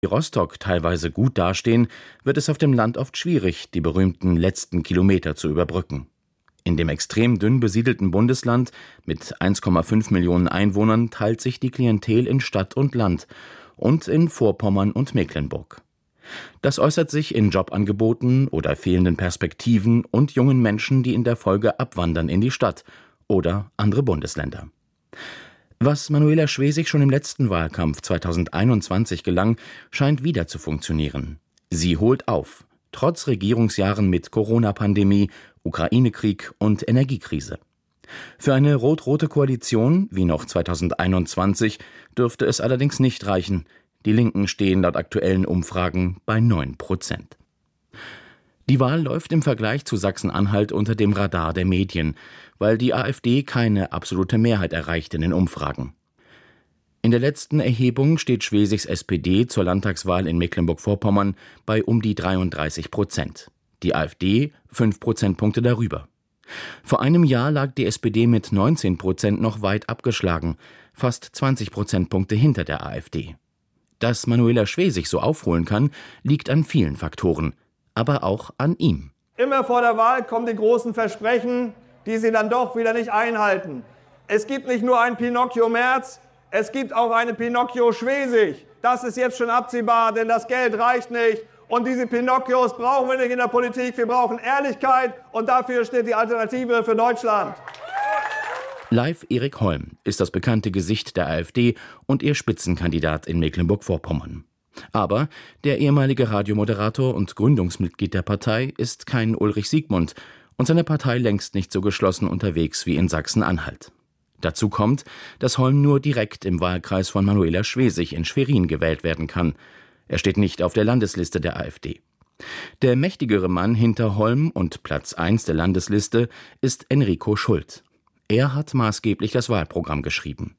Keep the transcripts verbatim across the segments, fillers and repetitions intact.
Rostock teilweise gut dastehen, wird es auf dem Land oft schwierig, die berühmten letzten Kilometer zu überbrücken. In dem extrem dünn besiedelten Bundesland mit eins Komma fünf Millionen Einwohnern teilt sich die Klientel in Stadt und Land und in Vorpommern und Mecklenburg. Das äußert sich in Jobangeboten oder fehlenden Perspektiven und jungen Menschen, die in der Folge abwandern in die Stadt oder andere Bundesländer. Was Manuela Schwesig schon im letzten Wahlkampf zweitausendeinundzwanzig gelang, scheint wieder zu funktionieren. Sie holt auf, trotz Regierungsjahren mit Corona-Pandemie, Ukraine-Krieg und Energiekrise. Für eine rot-rote Koalition, wie noch zweitausendeinundzwanzig, dürfte es allerdings nicht reichen. Die Linken stehen laut aktuellen Umfragen bei neun Prozent. Die Wahl läuft im Vergleich zu Sachsen-Anhalt unter dem Radar der Medien, weil die AfD keine absolute Mehrheit erreicht in den Umfragen. In der letzten Erhebung steht Schwesigs S P D zur Landtagswahl in Mecklenburg-Vorpommern bei um die dreiunddreißig Prozent. Die AfD fünf Prozentpunkte darüber. Vor einem Jahr lag die S P D mit neunzehn Prozent noch weit abgeschlagen, fast zwanzig Prozentpunkte hinter der AfD. Dass Manuela Schwesig so aufholen kann, liegt an vielen Faktoren, aber auch an ihm. Immer vor der Wahl kommen die großen Versprechen, die sie dann doch wieder nicht einhalten. Es gibt nicht nur einen Pinocchio Merz, es gibt auch einen Pinocchio Schwesig. Das ist jetzt schon absehbar, denn das Geld reicht nicht. Und diese Pinocchios brauchen wir nicht in der Politik. Wir brauchen Ehrlichkeit und dafür steht die Alternative für Deutschland. Live Erik Holm ist das bekannte Gesicht der AfD und ihr Spitzenkandidat in Mecklenburg-Vorpommern. Aber der ehemalige Radiomoderator und Gründungsmitglied der Partei ist kein Ulrich Siegmund und seine Partei längst nicht so geschlossen unterwegs wie in Sachsen-Anhalt. Dazu kommt, dass Holm nur direkt im Wahlkreis von Manuela Schwesig in Schwerin gewählt werden kann. Er steht nicht auf der Landesliste der AfD. Der mächtigere Mann hinter Holm und Platz eins der Landesliste ist Enrico Schult. Er hat maßgeblich das Wahlprogramm geschrieben.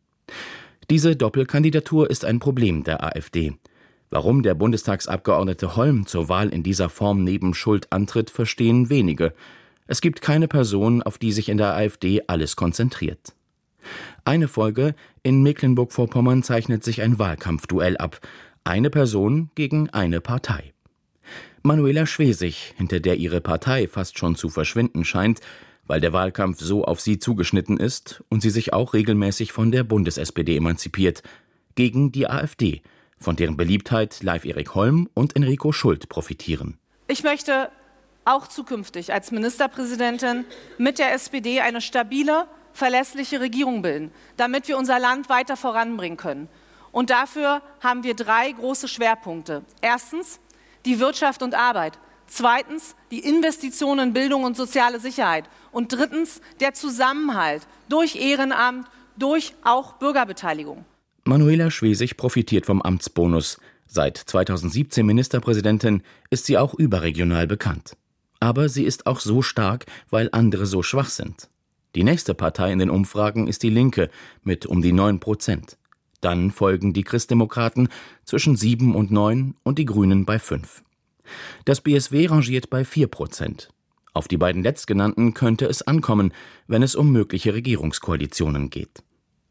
Diese Doppelkandidatur ist ein Problem der AfD. Warum der Bundestagsabgeordnete Holm zur Wahl in dieser Form neben Schult antritt, verstehen wenige. Es gibt keine Person, auf die sich in der AfD alles konzentriert. Eine Folge: In Mecklenburg-Vorpommern zeichnet sich ein Wahlkampfduell ab. Eine Person gegen eine Partei. Manuela Schwesig, hinter der ihre Partei fast schon zu verschwinden scheint, weil der Wahlkampf so auf sie zugeschnitten ist und sie sich auch regelmäßig von der Bundes-S P D emanzipiert, gegen die AfD, von deren Beliebtheit Live Erik Holm und Enrico Schult profitieren. Ich möchte auch zukünftig als Ministerpräsidentin mit der S P D eine stabile, verlässliche Regierung bilden, damit wir unser Land weiter voranbringen können. Und dafür haben wir drei große Schwerpunkte. Erstens die Wirtschaft und Arbeit. Zweitens die Investitionen in Bildung und soziale Sicherheit. Und drittens der Zusammenhalt durch Ehrenamt, durch auch Bürgerbeteiligung. Manuela Schwesig profitiert vom Amtsbonus. Seit zweitausendsiebzehn Ministerpräsidentin ist sie auch überregional bekannt. Aber sie ist auch so stark, weil andere so schwach sind. Die nächste Partei in den Umfragen ist die Linke mit um die neun Prozent. Dann folgen die Christdemokraten zwischen sieben und neun und die Grünen bei fünf. Das B S W rangiert bei vier Prozent. Auf die beiden letztgenannten könnte es ankommen, wenn es um mögliche Regierungskoalitionen geht.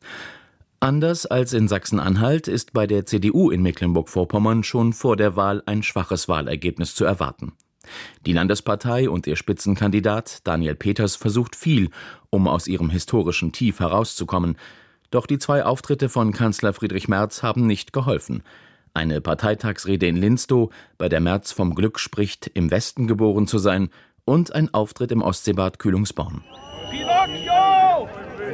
Anders als in Sachsen-Anhalt ist bei der C D U in Mecklenburg-Vorpommern schon vor der Wahl ein schwaches Wahlergebnis zu erwarten. Die Landespartei und ihr Spitzenkandidat Daniel Peters versucht viel, um aus ihrem historischen Tief herauszukommen. Doch die zwei Auftritte von Kanzler Friedrich Merz haben nicht geholfen. Eine Parteitagsrede in Linstow, bei der Merz vom Glück spricht, im Westen geboren zu sein, und ein Auftritt im Ostseebad Kühlungsborn. Pinocchio!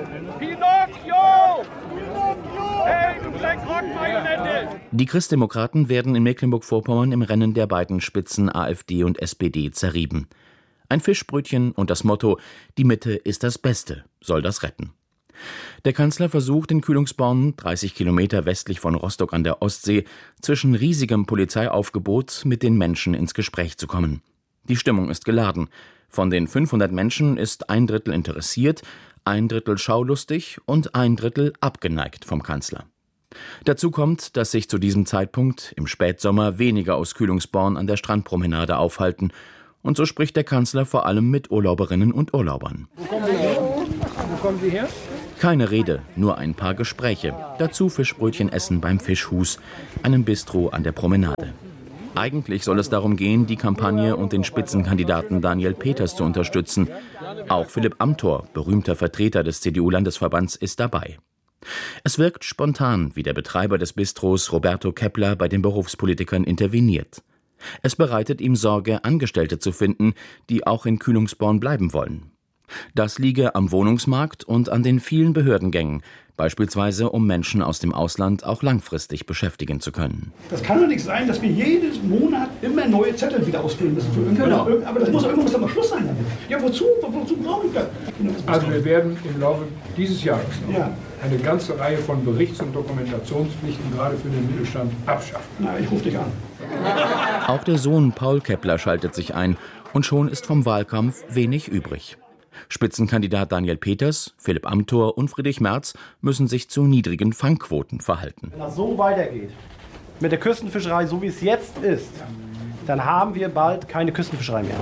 Pinocchio! Hey, du Blackrock-Marionette! Die Christdemokraten werden in Mecklenburg-Vorpommern im Rennen der beiden Spitzen AfD und S P D zerrieben. Ein Fischbrötchen und das Motto „Die Mitte ist das Beste“ soll das retten. Der Kanzler versucht in Kühlungsborn, dreißig Kilometer westlich von Rostock an der Ostsee, zwischen riesigem Polizeiaufgebot mit den Menschen ins Gespräch zu kommen. Die Stimmung ist geladen. Von den fünfhundert Menschen ist ein Drittel interessiert, ein Drittel schaulustig und ein Drittel abgeneigt vom Kanzler. Dazu kommt, dass sich zu diesem Zeitpunkt im Spätsommer weniger aus Kühlungsborn an der Strandpromenade aufhalten. Und so spricht der Kanzler vor allem mit Urlauberinnen und Urlaubern. Wo kommen Sie her? Wo kommen Sie her? Keine Rede, nur ein paar Gespräche. Dazu Fischbrötchen essen beim Fischhus, einem Bistro an der Promenade. Eigentlich soll es darum gehen, die Kampagne und den Spitzenkandidaten Daniel Peters zu unterstützen. Auch Philipp Amthor, berühmter Vertreter des C D U-Landesverbands, ist dabei. Es wirkt spontan, wie der Betreiber des Bistros Roberto Kepler bei den Berufspolitikern interveniert. Es bereitet ihm Sorge, Angestellte zu finden, die auch in Kühlungsborn bleiben wollen. Das liege am Wohnungsmarkt und an den vielen Behördengängen, beispielsweise um Menschen aus dem Ausland auch langfristig beschäftigen zu können. Das kann doch nicht sein, dass wir jeden Monat immer neue Zettel wieder ausfüllen müssen. Für genau. Aber das muss irgendwo muss mal Schluss sein damit. Ja, wozu? Wozu brauche ich das? Also wir werden im Laufe dieses Jahres ja. eine ganze Reihe von Berichts- und Dokumentationspflichten gerade für den Mittelstand abschaffen. Na, ich rufe dich an. Auch der Sohn Paul Kepler schaltet sich ein und schon ist vom Wahlkampf wenig übrig. Spitzenkandidat Daniel Peters, Philipp Amthor und Friedrich Merz müssen sich zu niedrigen Fangquoten verhalten. Wenn das so weitergeht, mit der Küstenfischerei, so wie es jetzt ist, dann haben wir bald keine Küstenfischerei mehr.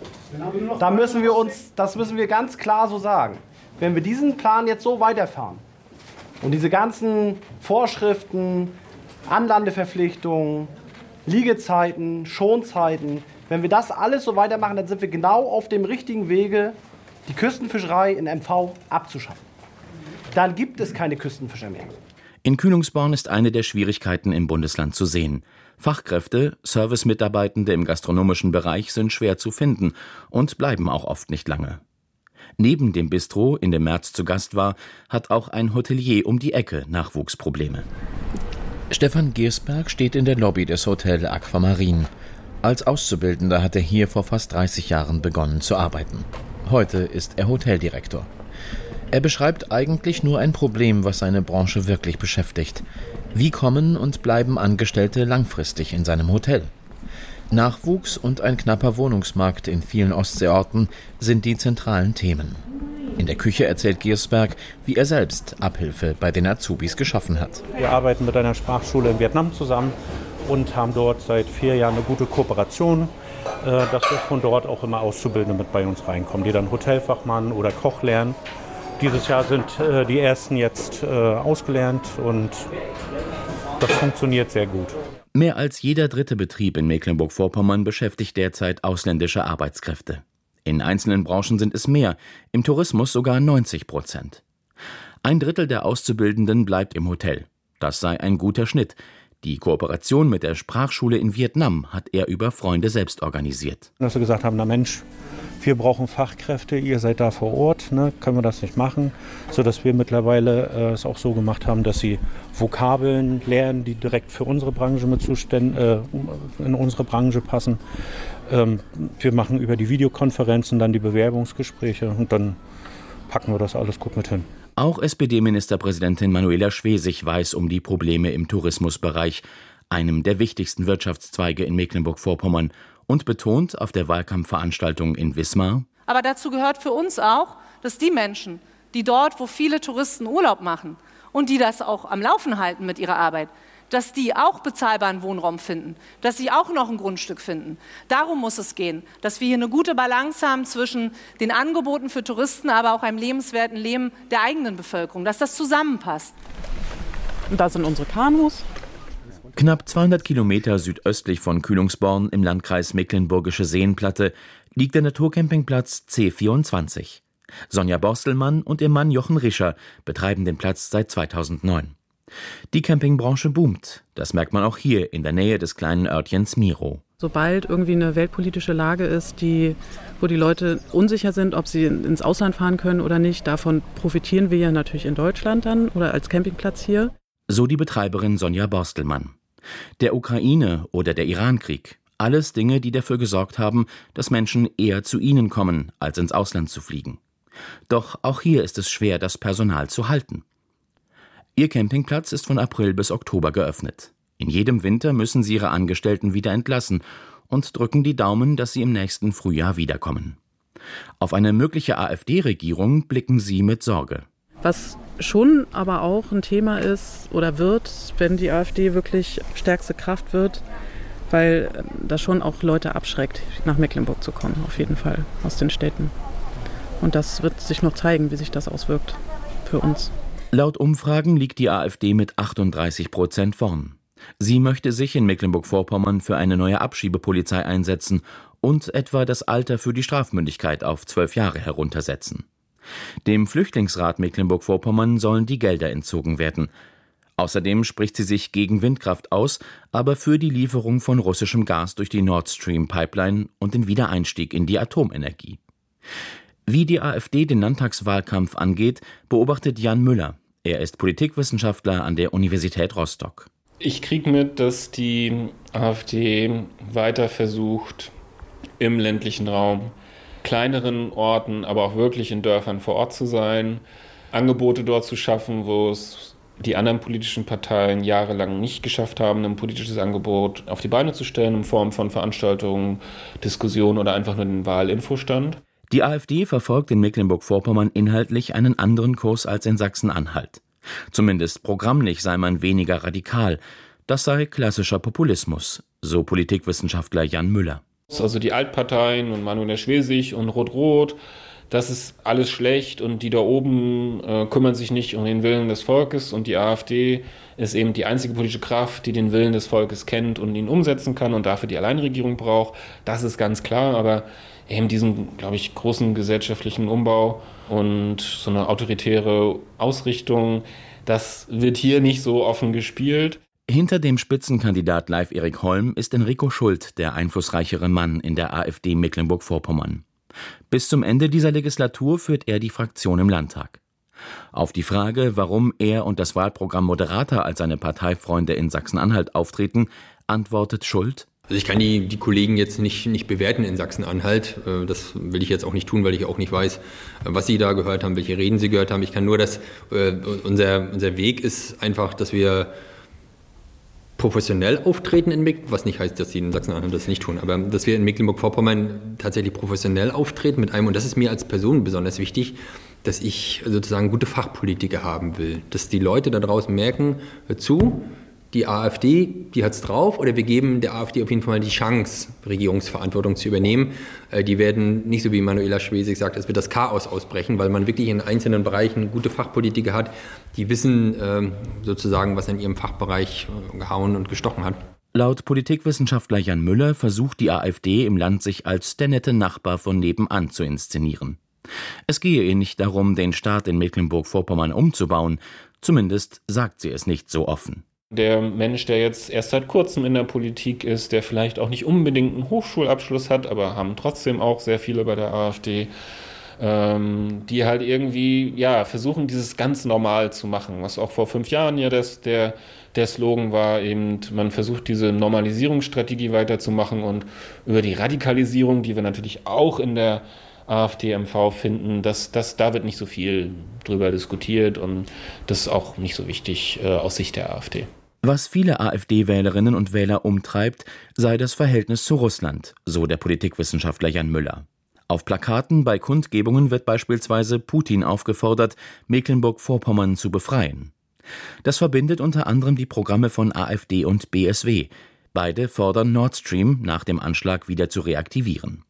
Da müssen wir uns, das müssen wir ganz klar so sagen. Wenn wir diesen Plan jetzt so weiterfahren und diese ganzen Vorschriften, Anlandeverpflichtungen, Liegezeiten, Schonzeiten, wenn wir das alles so weitermachen, dann sind wir genau auf dem richtigen Wege, die Küstenfischerei in M V abzuschaffen. Dann gibt es keine Küstenfischer mehr. In Kühlungsborn ist eine der Schwierigkeiten im Bundesland zu sehen. Fachkräfte, Servicemitarbeitende im gastronomischen Bereich sind schwer zu finden und bleiben auch oft nicht lange. Neben dem Bistro, in dem Merz zu Gast war, hat auch ein Hotelier um die Ecke Nachwuchsprobleme. Stefan Giersberg steht in der Lobby des Hotel Aquamarin. Als Auszubildender hat er hier vor fast dreißig Jahren begonnen zu arbeiten. Heute ist er Hoteldirektor. Er beschreibt eigentlich nur ein Problem, was seine Branche wirklich beschäftigt. Wie kommen und bleiben Angestellte langfristig in seinem Hotel? Nachwuchs und ein knapper Wohnungsmarkt in vielen Ostseeorten sind die zentralen Themen. In der Küche erzählt Giersberg, wie er selbst Abhilfe bei den Azubis geschaffen hat. Wir arbeiten mit einer Sprachschule in Vietnam zusammen und haben dort seit vier Jahren eine gute Kooperation, dass wir von dort auch immer Auszubildende mit bei uns reinkommen, die dann Hotelfachmann oder Koch lernen. Dieses Jahr sind die ersten jetzt ausgelernt und das funktioniert sehr gut. Mehr als jeder dritte Betrieb in Mecklenburg-Vorpommern beschäftigt derzeit ausländische Arbeitskräfte. In einzelnen Branchen sind es mehr, im Tourismus sogar neunzig Prozent. Ein Drittel der Auszubildenden bleibt im Hotel. Das sei ein guter Schnitt. Die Kooperation mit der Sprachschule in Vietnam hat er über Freunde selbst organisiert. Dass wir gesagt haben, na Mensch, wir brauchen Fachkräfte, ihr seid da vor Ort, ne, können wir das nicht machen, sodass wir mittlerweile äh, es auch so gemacht haben, dass sie Vokabeln lernen, die direkt für unsere Branche mit Zuständen, äh, in unsere Branche passen. Ähm, wir machen über die Videokonferenzen dann die Bewerbungsgespräche und dann packen wir das alles gut mit hin. Auch S P D-Ministerpräsidentin Manuela Schwesig weiß um die Probleme im Tourismusbereich, einem der wichtigsten Wirtschaftszweige in Mecklenburg-Vorpommern, und betont auf der Wahlkampfveranstaltung in Wismar: Aber dazu gehört für uns auch, dass die Menschen, die dort, wo viele Touristen Urlaub machen und die das auch am Laufen halten mit ihrer Arbeit, dass die auch bezahlbaren Wohnraum finden, dass sie auch noch ein Grundstück finden. Darum muss es gehen, dass wir hier eine gute Balance haben zwischen den Angeboten für Touristen, aber auch einem lebenswerten Leben der eigenen Bevölkerung, dass das zusammenpasst. Und da sind unsere Kanus. Knapp zweihundert Kilometer südöstlich von Kühlungsborn im Landkreis Mecklenburgische Seenplatte liegt der Naturcampingplatz C vierundzwanzig. Sonja Borstelmann und ihr Mann Jochen Rischer betreiben den Platz seit zweitausendneun. Die Campingbranche boomt. Das merkt man auch hier in der Nähe des kleinen Örtchens Miro. Sobald irgendwie eine weltpolitische Lage ist, die, wo die Leute unsicher sind, ob sie ins Ausland fahren können oder nicht, davon profitieren wir ja natürlich in Deutschland dann oder als Campingplatz hier. So die Betreiberin Sonja Borstelmann. Der Ukraine- oder der Irankrieg. Alles Dinge, die dafür gesorgt haben, dass Menschen eher zu ihnen kommen, als ins Ausland zu fliegen. Doch auch hier ist es schwer, das Personal zu halten. Ihr Campingplatz ist von April bis Oktober geöffnet. In jedem Winter müssen sie ihre Angestellten wieder entlassen und drücken die Daumen, dass sie im nächsten Frühjahr wiederkommen. Auf eine mögliche AfD-Regierung blicken sie mit Sorge. Was schon aber auch ein Thema ist oder wird, wenn die AfD wirklich stärkste Kraft wird, weil das schon auch Leute abschreckt, nach Mecklenburg zu kommen, auf jeden Fall, aus den Städten. Und das wird sich noch zeigen, wie sich das auswirkt, für uns. Laut Umfragen liegt die AfD mit achtunddreißig Prozent vorn. Sie möchte sich in Mecklenburg-Vorpommern für eine neue Abschiebepolizei einsetzen und etwa das Alter für die Strafmündigkeit auf zwölf Jahre heruntersetzen. Dem Flüchtlingsrat Mecklenburg-Vorpommern sollen die Gelder entzogen werden. Außerdem spricht sie sich gegen Windkraft aus, aber für die Lieferung von russischem Gas durch die Nord Stream Pipeline und den Wiedereinstieg in die Atomenergie. Wie die AfD den Landtagswahlkampf angeht, beobachtet Jan Müller. Er ist Politikwissenschaftler an der Universität Rostock. Ich kriege mit, dass die AfD weiter versucht, im ländlichen Raum, kleineren Orten, aber auch wirklich in Dörfern vor Ort zu sein, Angebote dort zu schaffen, wo es die anderen politischen Parteien jahrelang nicht geschafft haben, ein politisches Angebot auf die Beine zu stellen in Form von Veranstaltungen, Diskussionen oder einfach nur den Wahlinfostand. Die AfD verfolgt in Mecklenburg-Vorpommern inhaltlich einen anderen Kurs als in Sachsen-Anhalt. Zumindest programmlich sei man weniger radikal. Das sei klassischer Populismus, so Politikwissenschaftler Jan Müller. Also die Altparteien und Manuela Schwesig und Rot-Rot, das ist alles schlecht und die da oben äh, kümmern sich nicht um den Willen des Volkes und die AfD ist eben die einzige politische Kraft, die den Willen des Volkes kennt und ihn umsetzen kann und dafür die Alleinregierung braucht. Das ist ganz klar, aber eben diesen, glaube ich, großen gesellschaftlichen Umbau und so eine autoritäre Ausrichtung, das wird hier nicht so offen gespielt. Hinter dem Spitzenkandidat Leif Erik Holm ist Enrico Schult der einflussreichere Mann in der AfD Mecklenburg-Vorpommern. Bis zum Ende dieser Legislatur führt er die Fraktion im Landtag. Auf die Frage, warum er und das Wahlprogramm moderater als seine Parteifreunde in Sachsen-Anhalt auftreten, antwortet Schult: Also ich kann die, die Kollegen jetzt nicht, nicht bewerten in Sachsen-Anhalt. Das will ich jetzt auch nicht tun, weil ich auch nicht weiß, was sie da gehört haben, welche Reden sie gehört haben. Ich kann nur, dass äh, unser, unser Weg ist einfach, dass wir professionell auftreten in Mecklenburg, was nicht heißt, dass sie in Sachsen-Anhalt das nicht tun, aber dass wir in Mecklenburg-Vorpommern tatsächlich professionell auftreten mit einem, und das ist mir als Person besonders wichtig, dass ich sozusagen gute Fachpolitiker haben will, dass die Leute da draußen merken, hör zu, die AfD, die hat's drauf, oder wir geben der AfD auf jeden Fall mal die Chance, Regierungsverantwortung zu übernehmen. Die werden nicht so wie Manuela Schwesig sagt, es wird das Chaos ausbrechen, weil man wirklich in einzelnen Bereichen gute Fachpolitiker hat, die wissen sozusagen, was in ihrem Fachbereich gehauen und gestochen hat. Laut Politikwissenschaftler Jan Müller versucht die AfD im Land, sich als der nette Nachbar von nebenan zu inszenieren. Es gehe ihr nicht darum, den Staat in Mecklenburg-Vorpommern umzubauen, zumindest sagt sie es nicht so offen. Der Mensch, der jetzt erst seit kurzem in der Politik ist, der vielleicht auch nicht unbedingt einen Hochschulabschluss hat, aber haben trotzdem auch sehr viele bei der AfD, ähm, die halt irgendwie ja versuchen, dieses ganz normal zu machen, was auch vor fünf Jahren ja das, der, der Slogan war, eben man versucht diese Normalisierungsstrategie weiterzumachen und über die Radikalisierung, die wir natürlich auch in der AfD M V finden, dass, dass da wird nicht so viel drüber diskutiert und das ist auch nicht so wichtig äh, aus Sicht der AfD. Was viele AfD-Wählerinnen und Wähler umtreibt, sei das Verhältnis zu Russland, so der Politikwissenschaftler Jan Müller. Auf Plakaten bei Kundgebungen wird beispielsweise Putin aufgefordert, Mecklenburg-Vorpommern zu befreien. Das verbindet unter anderem die Programme von AfD und B S W. Beide fordern Nord Stream nach dem Anschlag wieder zu reaktivieren.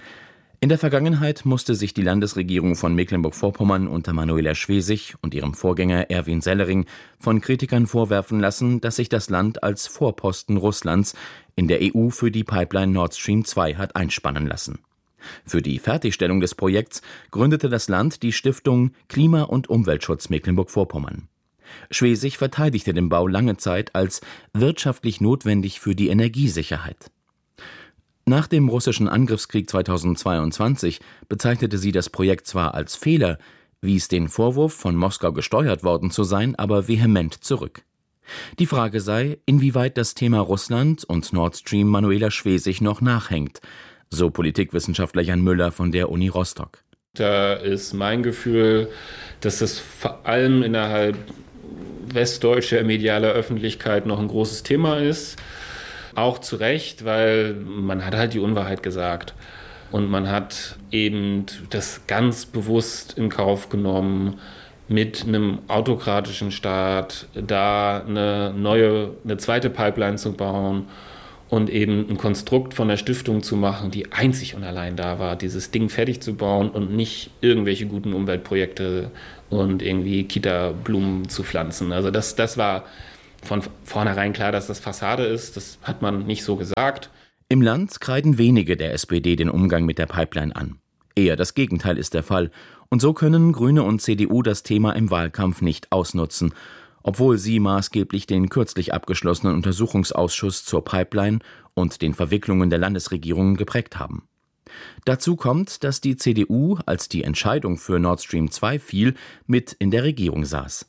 In der Vergangenheit musste sich die Landesregierung von Mecklenburg-Vorpommern unter Manuela Schwesig und ihrem Vorgänger Erwin Sellering von Kritikern vorwerfen lassen, dass sich das Land als Vorposten Russlands in der E U für die Pipeline Nord Stream zwei hat einspannen lassen. Für die Fertigstellung des Projekts gründete das Land die Stiftung Klima- und Umweltschutz Mecklenburg-Vorpommern. Schwesig verteidigte den Bau lange Zeit als wirtschaftlich notwendig für die Energiesicherheit. Nach dem russischen Angriffskrieg zweitausendzweiundzwanzig bezeichnete sie das Projekt zwar als Fehler, wies den Vorwurf, von Moskau gesteuert worden zu sein, aber vehement zurück. Die Frage sei, inwieweit das Thema Russland und Nord Stream Manuela Schwesig noch nachhängt, so Politikwissenschaftler Jan Müller von der Uni Rostock. Da ist mein Gefühl, dass es vor allem innerhalb westdeutscher medialer Öffentlichkeit noch ein großes Thema ist. Auch zu Recht, weil man hat halt die Unwahrheit gesagt. Und man hat eben das ganz bewusst in Kauf genommen, mit einem autokratischen Staat da eine neue, eine zweite Pipeline zu bauen und eben ein Konstrukt von der Stiftung zu machen, die einzig und allein da war, dieses Ding fertig zu bauen und nicht irgendwelche guten Umweltprojekte und irgendwie Kita-Blumen zu pflanzen. Also das, das war von vornherein klar, dass das Fassade ist. Das hat man nicht so gesagt. Im Land kreiden wenige der S P D den Umgang mit der Pipeline an. Eher das Gegenteil ist der Fall. Und so können Grüne und C D U das Thema im Wahlkampf nicht ausnutzen, obwohl sie maßgeblich den kürzlich abgeschlossenen Untersuchungsausschuss zur Pipeline und den Verwicklungen der Landesregierungen geprägt haben. Dazu kommt, dass die C D U, als die Entscheidung für Nord Stream zwei fiel, mit in der Regierung saß.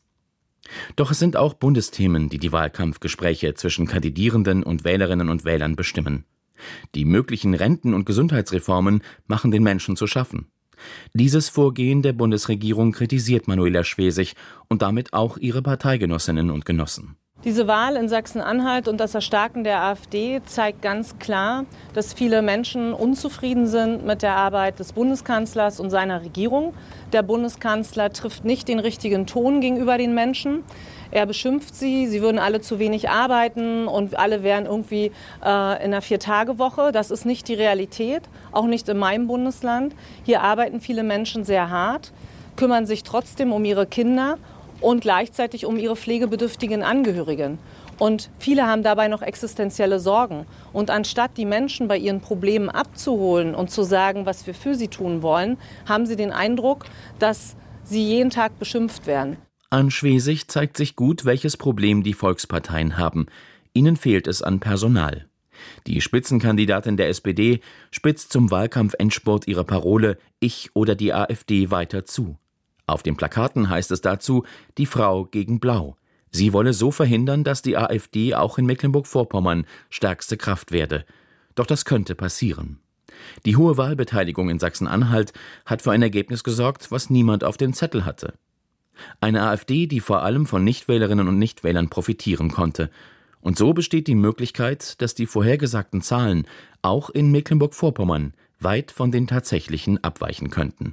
Doch es sind auch Bundesthemen, die die Wahlkampfgespräche zwischen Kandidierenden und Wählerinnen und Wählern bestimmen. Die möglichen Renten- und Gesundheitsreformen machen den Menschen zu schaffen. Dieses Vorgehen der Bundesregierung kritisiert Manuela Schwesig und damit auch ihre Parteigenossinnen und Genossen. Diese Wahl in Sachsen-Anhalt und das Erstarken der AfD zeigt ganz klar, dass viele Menschen unzufrieden sind mit der Arbeit des Bundeskanzlers und seiner Regierung. Der Bundeskanzler trifft nicht den richtigen Ton gegenüber den Menschen. Er beschimpft sie, sie würden alle zu wenig arbeiten und alle wären irgendwie äh, in einer Vier-Tage-Woche. Das ist nicht die Realität, auch nicht in meinem Bundesland. Hier arbeiten viele Menschen sehr hart, kümmern sich trotzdem um ihre Kinder und gleichzeitig um ihre pflegebedürftigen Angehörigen. Und viele haben dabei noch existenzielle Sorgen. Und anstatt die Menschen bei ihren Problemen abzuholen und zu sagen, was wir für sie tun wollen, haben sie den Eindruck, dass sie jeden Tag beschimpft werden. An Schwesig zeigt sich gut, welches Problem die Volksparteien haben. Ihnen fehlt es an Personal. Die Spitzenkandidatin der S P D spitzt zum Wahlkampfendspurt ihre Parole „Ich oder die AfD“ weiter zu. Auf den Plakaten heißt es dazu „Die Frau gegen Blau“. Sie wolle so verhindern, dass die AfD auch in Mecklenburg-Vorpommern stärkste Kraft werde. Doch das könnte passieren. Die hohe Wahlbeteiligung in Sachsen-Anhalt hat für ein Ergebnis gesorgt, was niemand auf dem Zettel hatte. Eine AfD, die vor allem von Nichtwählerinnen und Nichtwählern profitieren konnte. Und so besteht die Möglichkeit, dass die vorhergesagten Zahlen auch in Mecklenburg-Vorpommern weit von den tatsächlichen abweichen könnten.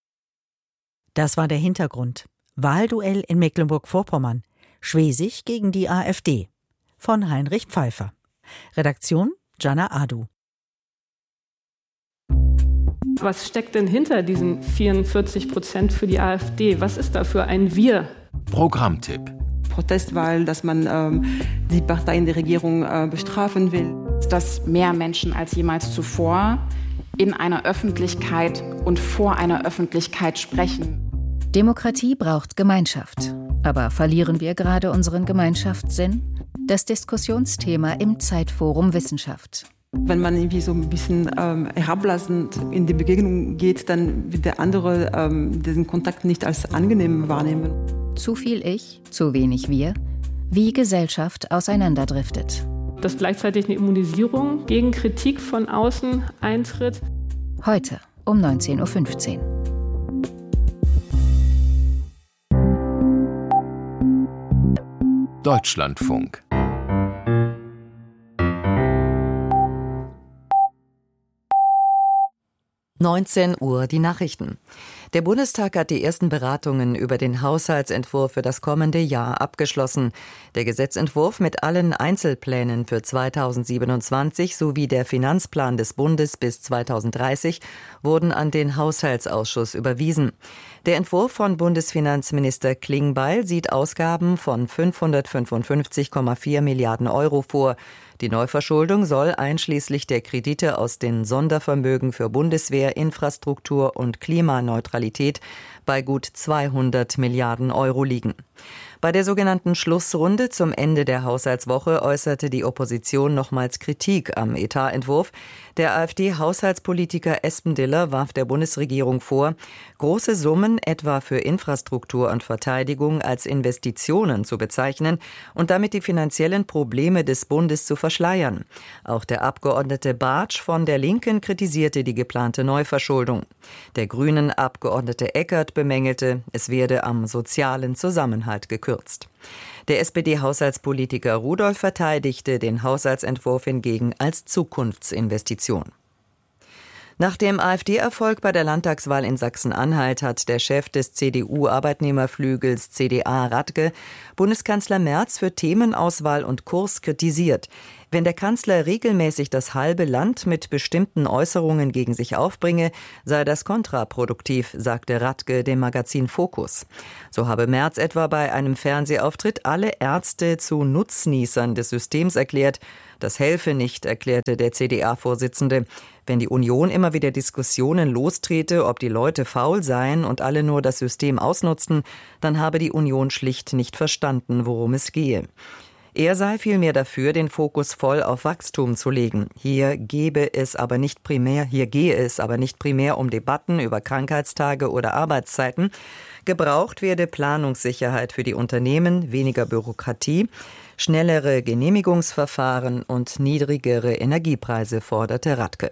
Das war der Hintergrund. Wahlduell in Mecklenburg-Vorpommern. Schwesig gegen die AfD. Von Heinrich Pfeiffer. Redaktion Jana Adu. Was steckt denn hinter diesen vierundvierzig Prozent für die AfD? Was ist da für ein Wir? Programmtipp. Protestwahl, dass man ähm, die Partei in der Regierung äh, bestrafen will. Dass mehr Menschen als jemals zuvor in einer Öffentlichkeit und vor einer Öffentlichkeit sprechen. Demokratie braucht Gemeinschaft. Aber verlieren wir gerade unseren Gemeinschaftssinn? Das Diskussionsthema im Zeitforum Wissenschaft. Wenn man irgendwie so ein bisschen ähm, herablassend in die Begegnung geht, dann wird der andere ähm, diesen Kontakt nicht als angenehm wahrnehmen. Zu viel Ich, zu wenig Wir. Wie Gesellschaft auseinanderdriftet. Dass gleichzeitig eine Immunisierung gegen Kritik von außen eintritt. Heute um neunzehn Uhr fünfzehn. Deutschlandfunk. neunzehn Uhr die Nachrichten. Der Bundestag hat die ersten Beratungen über den Haushaltsentwurf für das kommende Jahr abgeschlossen. Der Gesetzentwurf mit allen Einzelplänen für zweitausendsiebenundzwanzig sowie der Finanzplan des Bundes bis zweitausenddreißig wurden an den Haushaltsausschuss überwiesen. Der Entwurf von Bundesfinanzminister Klingbeil sieht Ausgaben von fünfhundertfünfundfünfzig Komma vier Milliarden Euro vor. Die Neuverschuldung soll einschließlich der Kredite aus den Sondervermögen für Bundeswehr, Infrastruktur und Klimaneutralität bei gut zweihundert Milliarden Euro liegen. Bei der sogenannten Schlussrunde zum Ende der Haushaltswoche äußerte die Opposition nochmals Kritik am Etatentwurf. Der AfD-Haushaltspolitiker Espendiller warf der Bundesregierung vor, große Summen etwa für Infrastruktur und Verteidigung als Investitionen zu bezeichnen und damit die finanziellen Probleme des Bundes zu verschleiern. Auch der Abgeordnete Bartsch von der Linken kritisierte die geplante Neuverschuldung. Der grünen Abgeordnete Eckert bemängelte, es werde am sozialen Zusammenhalt gekürzt. Der S P D-Haushaltspolitiker Rudolph verteidigte den Haushaltsentwurf hingegen als Zukunftsinvestition. Nach dem AfD-Erfolg bei der Landtagswahl in Sachsen-Anhalt hat der Chef des C D U-Arbeitnehmerflügels C D A, Radke, Bundeskanzler Merz für Themenauswahl und Kurs kritisiert. Wenn der Kanzler regelmäßig das halbe Land mit bestimmten Äußerungen gegen sich aufbringe, sei das kontraproduktiv, sagte Radke dem Magazin Focus. So habe Merz etwa bei einem Fernsehauftritt alle Ärzte zu Nutznießern des Systems erklärt. Das helfe nicht, erklärte der C D A-Vorsitzende. Wenn die Union immer wieder Diskussionen lostrete, ob die Leute faul seien und alle nur das System ausnutzten, dann habe die Union schlicht nicht verstanden, worum es gehe. Er sei vielmehr dafür, den Fokus voll auf Wachstum zu legen. Hier gebe es aber nicht primär, hier gehe es aber nicht primär um Debatten über Krankheitstage oder Arbeitszeiten. Gebraucht werde Planungssicherheit für die Unternehmen, weniger Bürokratie, schnellere Genehmigungsverfahren und niedrigere Energiepreise, forderte Radke.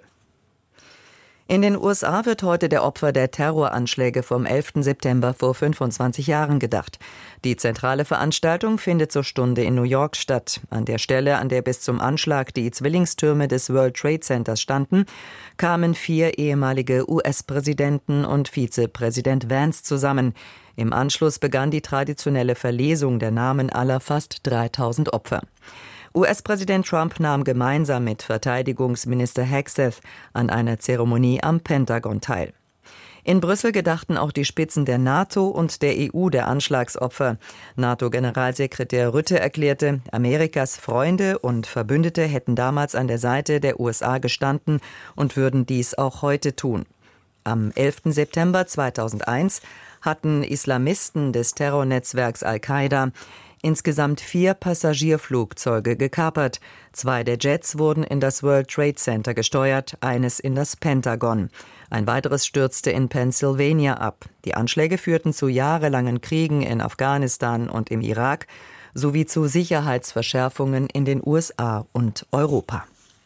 In den U S A wird heute der Opfer der Terroranschläge vom elften September vor fünfundzwanzig Jahren gedacht. Die zentrale Veranstaltung findet zur Stunde in New York statt. An der Stelle, an der bis zum Anschlag die Zwillingstürme des World Trade Centers standen, kamen vier ehemalige U S-Präsidenten und Vizepräsident Vance zusammen. Im Anschluss begann die traditionelle Verlesung der Namen aller fast dreitausend Opfer. U S-Präsident Trump nahm gemeinsam mit Verteidigungsminister Hegseth an einer Zeremonie am Pentagon teil. In Brüssel gedachten auch die Spitzen der NATO und der E U der Anschlagsopfer. NATO-Generalsekretär Rutte erklärte, Amerikas Freunde und Verbündete hätten damals an der Seite der U S A gestanden und würden dies auch heute tun. Am elften September zweitausendeins hatten Islamisten des Terrornetzwerks Al-Qaida insgesamt vier Passagierflugzeuge gekapert. Zwei der Jets wurden in das World Trade Center gesteuert, eines in das Pentagon. Ein weiteres stürzte in Pennsylvania ab. Die Anschläge führten zu jahrelangen Kriegen in Afghanistan und im Irak sowie zu Sicherheitsverschärfungen in den U S A und Europa.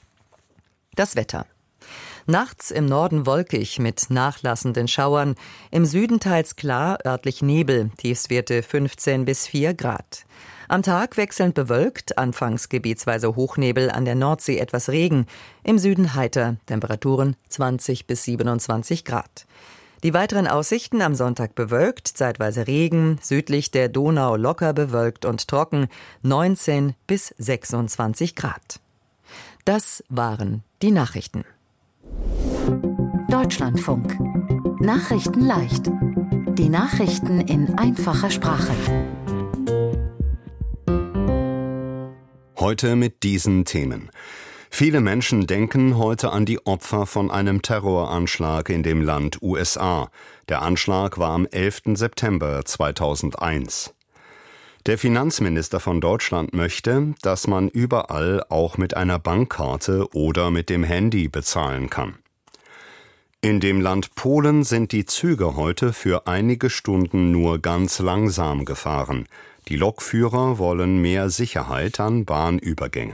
Das Wetter. Nachts im Norden wolkig mit nachlassenden Schauern, im Süden teils klar, örtlich Nebel, Tiefstwerte fünfzehn bis vier Grad. Am Tag wechselnd bewölkt, anfangs gebietsweise Hochnebel, an der Nordsee etwas Regen, im Süden heiter, Temperaturen zwanzig bis siebenundzwanzig Grad. Die weiteren Aussichten: am Sonntag bewölkt, zeitweise Regen, südlich der Donau locker bewölkt und trocken, neunzehn bis sechsundzwanzig Grad. Das waren die Nachrichten. Deutschlandfunk. Nachrichten leicht. Die Nachrichten in einfacher Sprache. Heute mit diesen Themen. Viele Menschen denken heute an die Opfer von einem Terroranschlag in dem Land U S A. Der Anschlag war am elften September zweitausendeins. Der Finanzminister von Deutschland möchte, dass man überall auch mit einer Bankkarte oder mit dem Handy bezahlen kann. In dem Land Polen sind die Züge heute für einige Stunden nur ganz langsam gefahren. Die Lokführer wollen mehr Sicherheit an Bahnübergängen.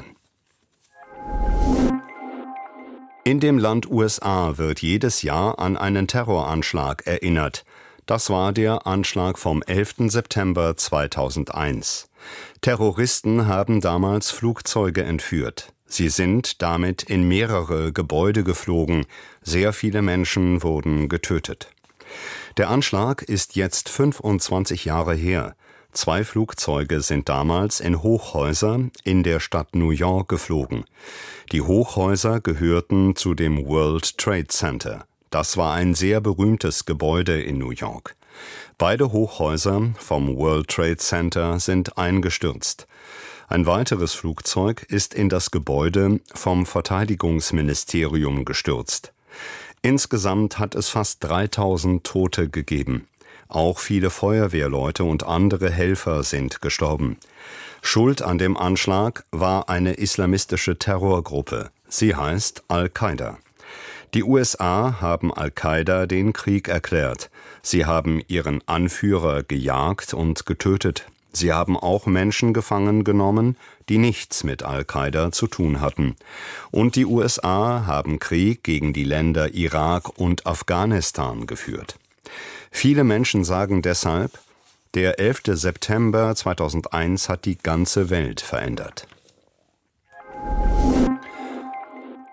In dem Land U S A wird jedes Jahr an einen Terroranschlag erinnert. Das war der Anschlag vom elften September zweitausendeins. Terroristen haben damals Flugzeuge entführt. Sie sind damit in mehrere Gebäude geflogen. Sehr viele Menschen wurden getötet. Der Anschlag ist jetzt fünfundzwanzig Jahre her. Zwei Flugzeuge sind damals in Hochhäuser in der Stadt New York geflogen. Die Hochhäuser gehörten zu dem World Trade Center. Das war ein sehr berühmtes Gebäude in New York. Beide Hochhäuser vom World Trade Center sind eingestürzt. Ein weiteres Flugzeug ist in das Gebäude vom Verteidigungsministerium gestürzt. Insgesamt hat es fast dreitausend Tote gegeben. Auch viele Feuerwehrleute und andere Helfer sind gestorben. Schuld an dem Anschlag war eine islamistische Terrorgruppe. Sie heißt Al-Qaida. Die U S A haben Al-Qaida den Krieg erklärt. Sie haben ihren Anführer gejagt und getötet. Sie haben auch Menschen gefangen genommen, die nichts mit Al-Qaida zu tun hatten. Und die U S A haben Krieg gegen die Länder Irak und Afghanistan geführt. Viele Menschen sagen deshalb, der elfte September zweitausendeins hat die ganze Welt verändert.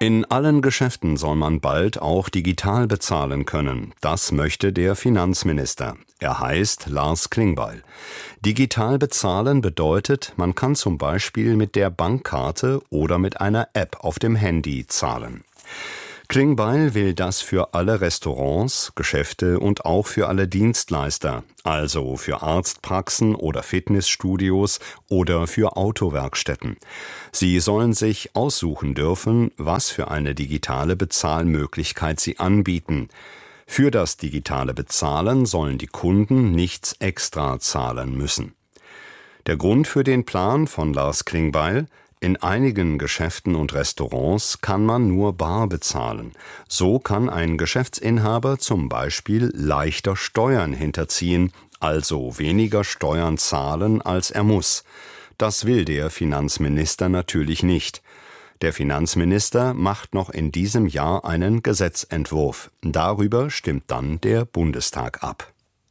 In allen Geschäften soll man bald auch digital bezahlen können. Das möchte der Finanzminister. Er heißt Lars Klingbeil. Digital bezahlen bedeutet, man kann zum Beispiel mit der Bankkarte oder mit einer App auf dem Handy zahlen. Klingbeil will das für alle Restaurants, Geschäfte und auch für alle Dienstleister, also für Arztpraxen oder Fitnessstudios oder für Autowerkstätten. Sie sollen sich aussuchen dürfen, was für eine digitale Bezahlmöglichkeit sie anbieten. Für das digitale Bezahlen sollen die Kunden nichts extra zahlen müssen. Der Grund für den Plan von Lars Klingbeil: in einigen Geschäften und Restaurants kann man nur bar bezahlen. So kann ein Geschäftsinhaber zum Beispiel leichter Steuern hinterziehen, also weniger Steuern zahlen, als er muss. Das will der Finanzminister natürlich nicht. Der Finanzminister macht noch in diesem Jahr einen Gesetzentwurf. Darüber stimmt dann der Bundestag ab.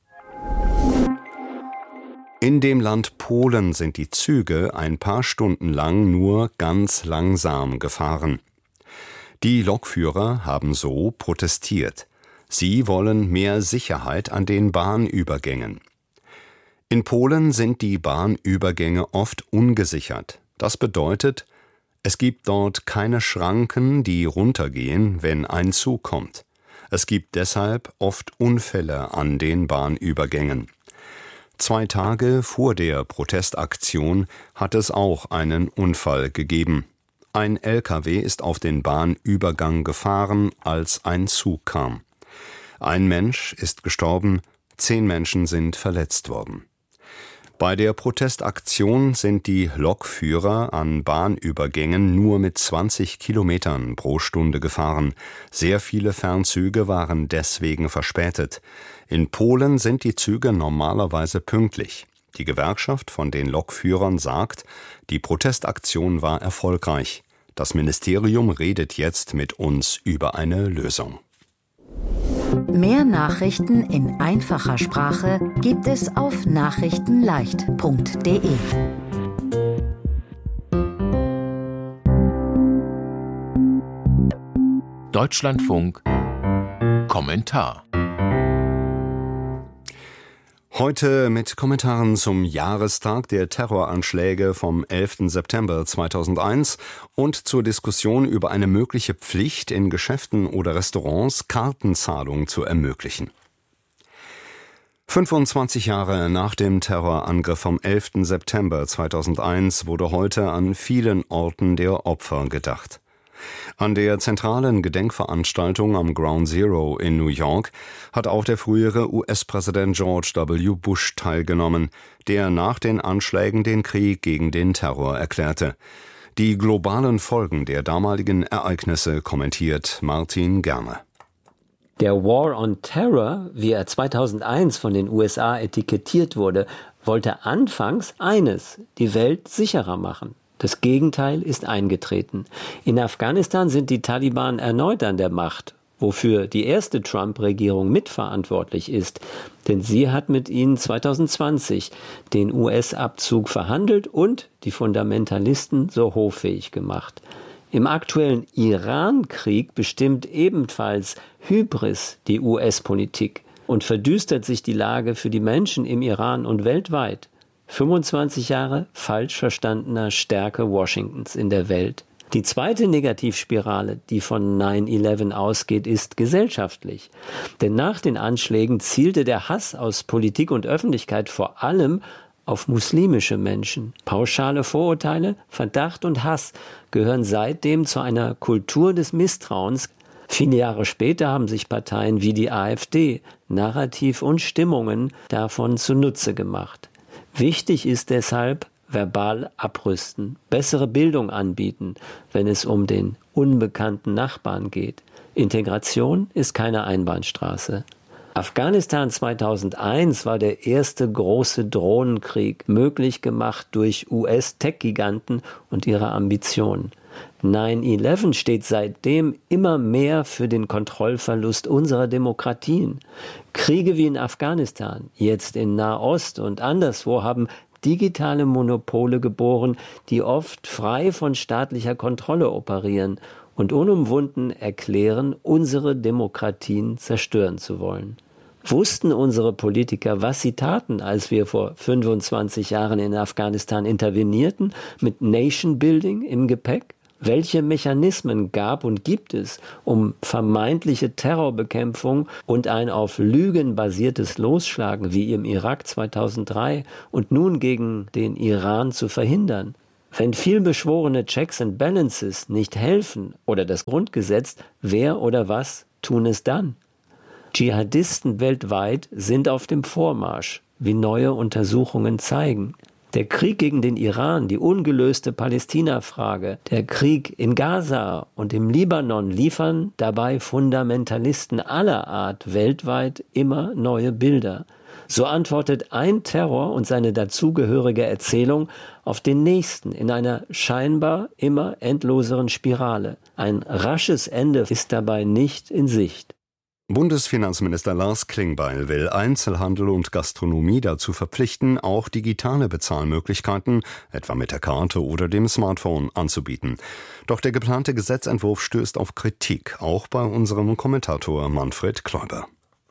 In dem Land Polen sind die Züge ein paar Stunden lang nur ganz langsam gefahren. Die Lokführer haben so protestiert. Sie wollen mehr Sicherheit an den Bahnübergängen. In Polen sind die Bahnübergänge oft ungesichert. Das bedeutet, es gibt dort keine Schranken, die runtergehen, wenn ein Zug kommt. Es gibt deshalb oft Unfälle an den Bahnübergängen. Zwei Tage vor der Protestaktion hat es auch einen Unfall gegeben. Ein L K W ist auf den Bahnübergang gefahren, als ein Zug kam. Ein Mensch ist gestorben, zehn Menschen sind verletzt worden. Bei der Protestaktion sind die Lokführer an Bahnübergängen nur mit zwanzig Kilometern pro Stunde gefahren. Sehr viele Fernzüge waren deswegen verspätet. In Polen sind die Züge normalerweise pünktlich. Die Gewerkschaft von den Lokführern sagt, die Protestaktion war erfolgreich. Das Ministerium redet jetzt mit uns über eine Lösung. Mehr Nachrichten in einfacher Sprache gibt es auf nachrichtenleicht punkt de. Deutschlandfunk Kommentar. Heute mit Kommentaren zum Jahrestag der Terroranschläge vom elften September zweitausendeins und zur Diskussion über eine mögliche Pflicht in Geschäften oder Restaurants, Kartenzahlung zu ermöglichen. fünfundzwanzig Jahre nach dem Terrorangriff vom elften September zweitausendeins wurde heute an vielen Orten der Opfer gedacht. An der zentralen Gedenkveranstaltung am Ground Zero in New York hat auch der frühere U S-Präsident George W. Bush teilgenommen, der nach den Anschlägen den Krieg gegen den Terror erklärte. Die globalen Folgen der damaligen Ereignisse kommentiert Martin Gerne. Der War on Terror, wie er zweitausendeins von den U S A etikettiert wurde, wollte anfangs eines: die Welt sicherer machen. Das Gegenteil ist eingetreten. In Afghanistan sind die Taliban erneut an der Macht, wofür die erste Trump-Regierung mitverantwortlich ist. Denn sie hat mit ihnen zweitausendzwanzig den U S-Abzug verhandelt und die Fundamentalisten so hoffähig gemacht. Im aktuellen Iran-Krieg bestimmt ebenfalls Hybris die U S-Politik und verdüstert sich die Lage für die Menschen im Iran und weltweit. fünfundzwanzig Jahre falsch verstandener Stärke Washingtons in der Welt. Die zweite Negativspirale, die von neun elf ausgeht, ist gesellschaftlich. Denn nach den Anschlägen zielte der Hass aus Politik und Öffentlichkeit vor allem auf muslimische Menschen. Pauschale Vorurteile, Verdacht und Hass gehören seitdem zu einer Kultur des Misstrauens. Viele Jahre später haben sich Parteien wie die AfD Narrativ und Stimmungen davon zunutze gemacht. Wichtig ist deshalb, verbal abrüsten, bessere Bildung anbieten, wenn es um den unbekannten Nachbarn geht. Integration ist keine Einbahnstraße. Afghanistan zweitausendeins war der erste große Drohnenkrieg, möglich gemacht durch U S-Tech-Giganten und ihre Ambitionen. neun elf steht seitdem immer mehr für den Kontrollverlust unserer Demokratien. Kriege wie in Afghanistan, jetzt in Nahost und anderswo haben digitale Monopole geboren, die oft frei von staatlicher Kontrolle operieren und unumwunden erklären, unsere Demokratien zerstören zu wollen. Wussten unsere Politiker, was sie taten, als wir vor fünfundzwanzig Jahren in Afghanistan intervenierten, mit Nation Building im Gepäck? Welche Mechanismen gab und gibt es, um vermeintliche Terrorbekämpfung und ein auf Lügen basiertes Losschlagen wie im Irak zweitausenddrei und nun gegen den Iran zu verhindern? Wenn vielbeschworene Checks and Balances nicht helfen oder das Grundgesetz, wer oder was tun es dann? Dschihadisten weltweit sind auf dem Vormarsch, wie neue Untersuchungen zeigen. Der Krieg gegen den Iran, die ungelöste Palästina-Frage, der Krieg in Gaza und im Libanon liefern dabei Fundamentalisten aller Art weltweit immer neue Bilder. So antwortet ein Terror und seine dazugehörige Erzählung auf den nächsten in einer scheinbar immer endloseren Spirale. Ein rasches Ende ist dabei nicht in Sicht. Bundesfinanzminister Lars Klingbeil will Einzelhandel und Gastronomie dazu verpflichten, auch digitale Bezahlmöglichkeiten, etwa mit der Karte oder dem Smartphone, anzubieten. Doch der geplante Gesetzentwurf stößt auf Kritik, auch bei unserem Kommentator Manfred Kläuber.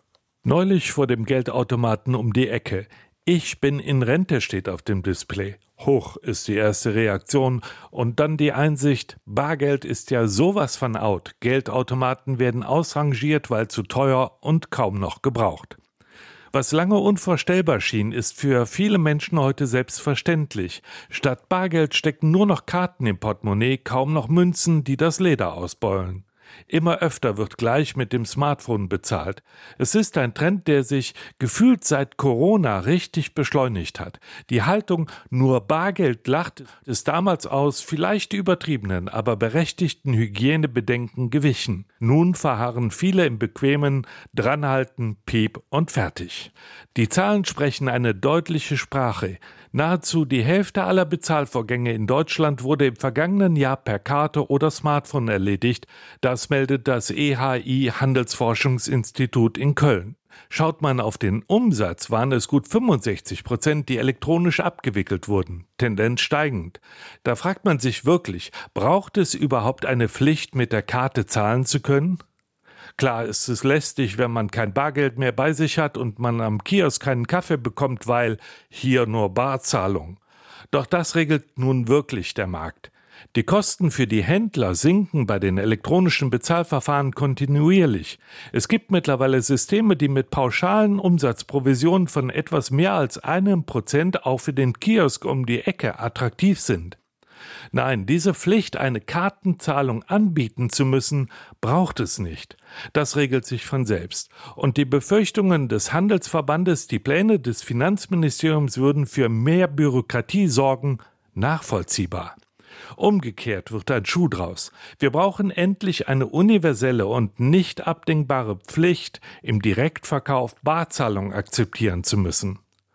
Neulich vor dem Geldautomaten um die Ecke. Ich bin in Rente steht auf dem Display. Hoch ist die erste Reaktion und dann die Einsicht, Bargeld ist ja sowas von out. Geldautomaten werden ausrangiert, weil zu teuer und kaum noch gebraucht. Was lange unvorstellbar schien, ist für viele Menschen heute selbstverständlich. Statt Bargeld stecken nur noch Karten im Portemonnaie, kaum noch Münzen, die das Leder ausbeulen. Immer öfter wird gleich mit dem Smartphone bezahlt. Es ist ein Trend, der sich gefühlt seit Corona richtig beschleunigt hat. Die Haltung nur Bargeld lacht ist damals aus vielleicht übertriebenen, aber berechtigten Hygienebedenken gewichen. Nun verharren viele im bequemen Dranhalten, Piep und fertig. Die Zahlen sprechen eine deutliche Sprache. Nahezu die Hälfte aller Bezahlvorgänge in Deutschland wurde im vergangenen Jahr per Karte oder Smartphone erledigt. Das meldet das E H I Handelsforschungsinstitut in Köln. Schaut man auf den Umsatz, waren es gut fünfundsechzig Prozent, die elektronisch abgewickelt wurden, Tendenz steigend. Da fragt man sich wirklich, braucht es überhaupt eine Pflicht, mit der Karte zahlen zu können? Klar ist es lästig, wenn man kein Bargeld mehr bei sich hat und man am Kiosk keinen Kaffee bekommt, weil hier nur Barzahlung. Doch das regelt nun wirklich der Markt. Die Kosten für die Händler sinken bei den elektronischen Bezahlverfahren kontinuierlich. Es gibt mittlerweile Systeme, die mit pauschalen Umsatzprovisionen von etwas mehr als einem Prozent auch für den Kiosk um die Ecke attraktiv sind. Nein, diese Pflicht, eine Kartenzahlung anbieten zu müssen, braucht es nicht. Das regelt sich von selbst. Und die Befürchtungen des Handelsverbandes, die Pläne des Finanzministeriums würden für mehr Bürokratie sorgen, nachvollziehbar. Umgekehrt wird ein Schuh draus. Wir brauchen endlich eine universelle und nicht abdingbare Pflicht, im Direktverkauf Barzahlung akzeptieren zu müssen.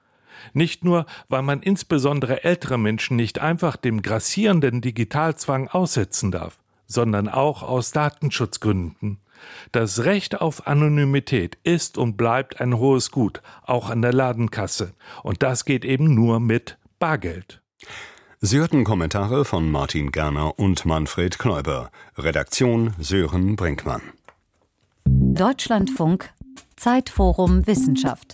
Nicht nur, weil man insbesondere ältere Menschen nicht einfach dem grassierenden Digitalzwang aussetzen darf, sondern auch aus Datenschutzgründen. Das Recht auf Anonymität ist und bleibt ein hohes Gut, auch an der Ladenkasse. Und das geht eben nur mit Bargeld. Sie hörten Kommentare von Martin Gerner und Manfred Kläuber. Redaktion Sören Brinkmann. Deutschlandfunk Zeitforum Wissenschaft.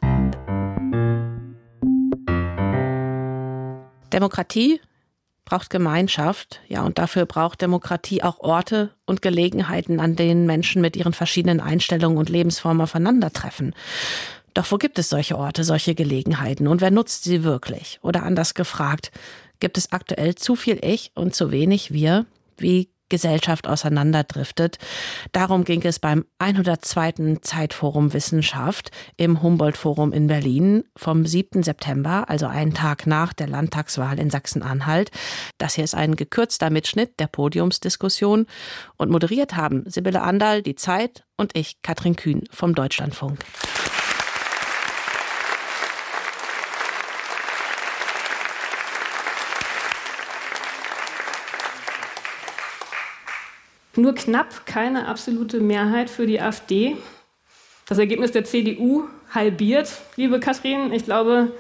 Demokratie braucht Gemeinschaft, ja, und dafür braucht Demokratie auch Orte und Gelegenheiten, an denen Menschen mit ihren verschiedenen Einstellungen und Lebensformen aufeinandertreffen. Doch wo gibt es solche Orte, solche Gelegenheiten und wer nutzt sie wirklich? Oder anders gefragt, gibt es aktuell zu viel Ich und zu wenig Wir, wie Gesellschaft auseinanderdriftet? Darum ging es beim hundertzweiten Zeitforum Wissenschaft im Humboldt-Forum in Berlin vom siebten September, also einen Tag nach der Landtagswahl in Sachsen-Anhalt. Das hier ist ein gekürzter Mitschnitt der Podiumsdiskussion und moderiert haben Sibylle Anderl, die Zeit, und ich, Katrin Kühn vom Deutschlandfunk. Nur knapp keine absolute Mehrheit für die AfD. Das Ergebnis der C D U halbiert, liebe Katrin. Ich glaube,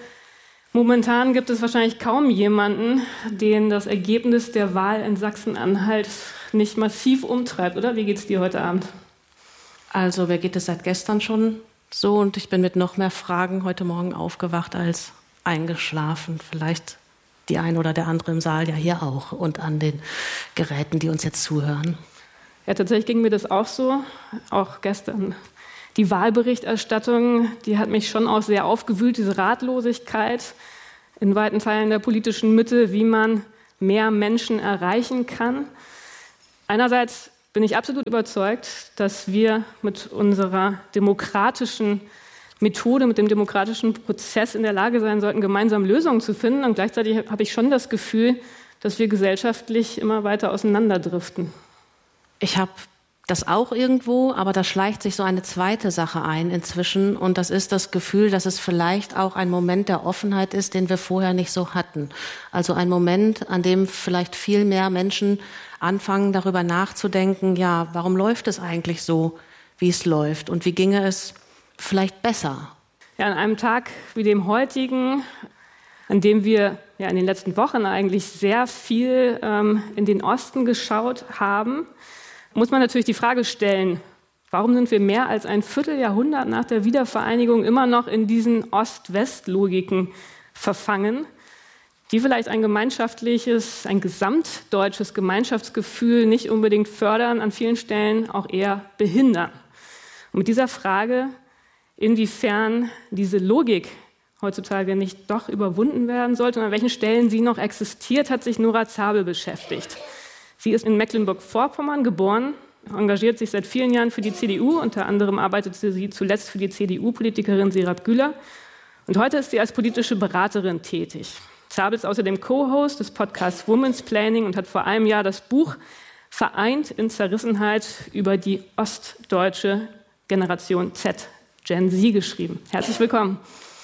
momentan gibt es wahrscheinlich kaum jemanden, den das Ergebnis der Wahl in Sachsen-Anhalt nicht massiv umtreibt, oder? Wie geht es dir heute Abend? Also mir geht es seit gestern schon so und ich bin mit noch mehr Fragen heute Morgen aufgewacht als eingeschlafen. Vielleicht die ein oder der andere im Saal ja hier auch und an den Geräten, die uns jetzt zuhören. Ja, tatsächlich ging mir das auch so, auch gestern. Die Wahlberichterstattung, die hat mich schon auch sehr aufgewühlt, diese Ratlosigkeit in weiten Teilen der politischen Mitte, wie man mehr Menschen erreichen kann. Einerseits bin ich absolut überzeugt, dass wir mit unserer demokratischen Methode, mit dem demokratischen Prozess in der Lage sein sollten, gemeinsam Lösungen zu finden. Und gleichzeitig habe ich schon das Gefühl, dass wir gesellschaftlich immer weiter auseinanderdriften. Ich habe das auch irgendwo, aber da schleicht sich so eine zweite Sache ein inzwischen. Und das ist das Gefühl, dass es vielleicht auch ein Moment der Offenheit ist, den wir vorher nicht so hatten. Also ein Moment, an dem vielleicht viel mehr Menschen anfangen, darüber nachzudenken, ja, warum läuft es eigentlich so, wie es läuft? Und wie ginge es vielleicht besser? Ja, an einem Tag wie dem heutigen, an dem wir ja in den letzten Wochen eigentlich sehr viel ähm, in den Osten geschaut haben, muss man natürlich die Frage stellen, warum sind wir mehr als ein Vierteljahrhundert nach der Wiedervereinigung immer noch in diesen Ost-West-Logiken verfangen, die vielleicht ein gemeinschaftliches, ein gesamtdeutsches Gemeinschaftsgefühl nicht unbedingt fördern, an vielen Stellen auch eher behindern. Und mit dieser Frage, inwiefern diese Logik heutzutage nicht doch überwunden werden sollte und an welchen Stellen sie noch existiert, hat sich Nora Zabel beschäftigt. Sie ist in Mecklenburg-Vorpommern geboren, engagiert sich seit vielen Jahren für die C D U. Unter anderem arbeitete sie zuletzt für die C D U-Politikerin Serap Güler. Und heute ist sie als politische Beraterin tätig. Zabel ist außerdem Co-Host des Podcasts Women's Planning und hat vor einem Jahr das Buch Vereint in Zerrissenheit über die ostdeutsche Generation Z, Gen Z, geschrieben. Herzlich willkommen.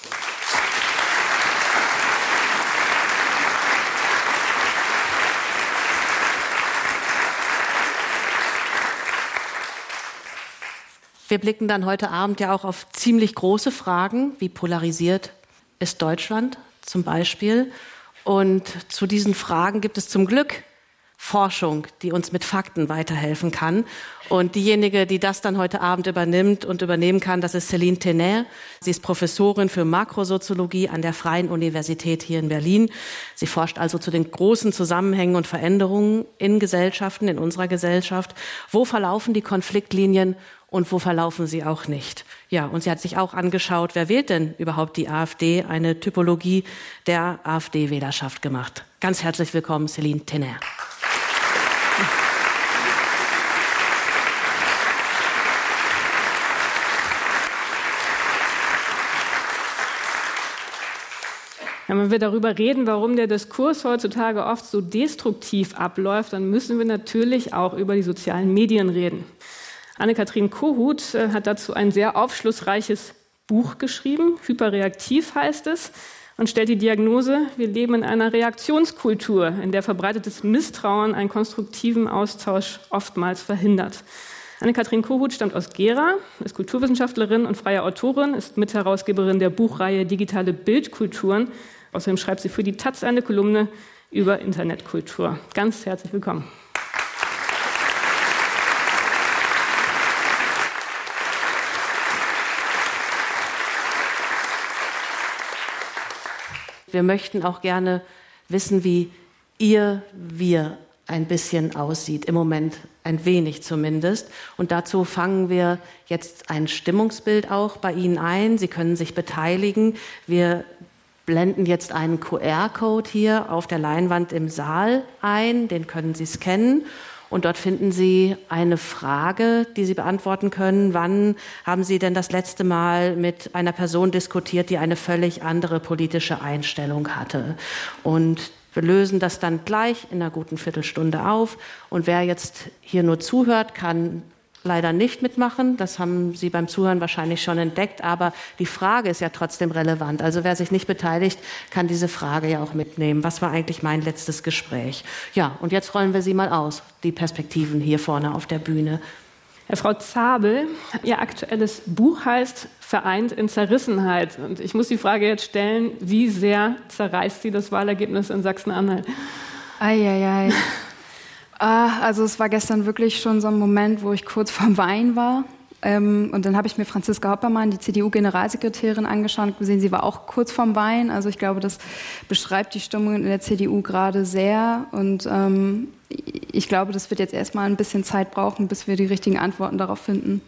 Wir blicken dann heute Abend ja auch auf ziemlich große Fragen, wie polarisiert ist Deutschland zum Beispiel. Und zu diesen Fragen gibt es zum Glück Forschung, die uns mit Fakten weiterhelfen kann. Und diejenige, die das dann heute Abend übernimmt und übernehmen kann, das ist Céline Tenay. Sie ist Professorin für Makrosoziologie an der Freien Universität hier in Berlin. Sie forscht also zu den großen Zusammenhängen und Veränderungen in Gesellschaften, in unserer Gesellschaft. Wo verlaufen die Konfliktlinien und wo verlaufen sie auch nicht? Ja, und sie hat sich auch angeschaut, wer wählt denn überhaupt die AfD? Eine Typologie der AfD-Wählerschaft gemacht. Ganz herzlich willkommen, Céline Tenay. Ja, wenn wir darüber reden, warum der Diskurs heutzutage oft so destruktiv abläuft, dann müssen wir natürlich auch über die sozialen Medien reden. Anne-Kathrin Kohut äh, hat dazu ein sehr aufschlussreiches Buch geschrieben, Hyperreaktiv heißt es, und stellt die Diagnose, wir leben in einer Reaktionskultur, in der verbreitetes Misstrauen einen konstruktiven Austausch oftmals verhindert. Anne-Kathrin Kohut stammt aus Gera, ist Kulturwissenschaftlerin und freie Autorin, ist Mitherausgeberin der Buchreihe Digitale Bildkulturen. Außerdem schreibt sie für die Taz eine Kolumne über Internetkultur. Ganz herzlich willkommen. Wir möchten auch gerne wissen, wie ihr, wir ein bisschen aussieht, im Moment ein wenig zumindest. Und dazu fangen wir jetzt ein Stimmungsbild auch bei Ihnen ein. Sie können sich beteiligen. Wir blenden jetzt einen Q R-Code hier auf der Leinwand im Saal ein. Den können Sie scannen. Und dort finden Sie eine Frage, die Sie beantworten können. Wann haben Sie denn das letzte Mal mit einer Person diskutiert, die eine völlig andere politische Einstellung hatte? Und wir lösen das dann gleich in einer guten Viertelstunde auf. Und wer jetzt hier nur zuhört, kann leider nicht mitmachen. Das haben Sie beim Zuhören wahrscheinlich schon entdeckt. Aber die Frage ist ja trotzdem relevant. Also wer sich nicht beteiligt, kann diese Frage ja auch mitnehmen. Was war eigentlich mein letztes Gespräch? Ja, und jetzt rollen wir sie mal aus, die Perspektiven hier vorne auf der Bühne. Ja, Frau Zabel, Ihr aktuelles Buch heißt Vereint in Zerrissenheit. Und ich muss die Frage jetzt stellen, wie sehr zerreißt Sie das Wahlergebnis in Sachsen-Anhalt? Eieiei. Ah, also es war gestern wirklich schon so ein Moment, wo ich kurz vorm Weinen war. Ähm, und dann habe ich mir Franziska Hoppermann, die C D U-Generalsekretärin, angeschaut und gesehen, sie war auch kurz vorm Weinen. Also ich glaube, das beschreibt die Stimmung in der C D U gerade sehr. Und ähm, ich glaube, das wird jetzt erstmal ein bisschen Zeit brauchen, bis wir die richtigen Antworten darauf finden.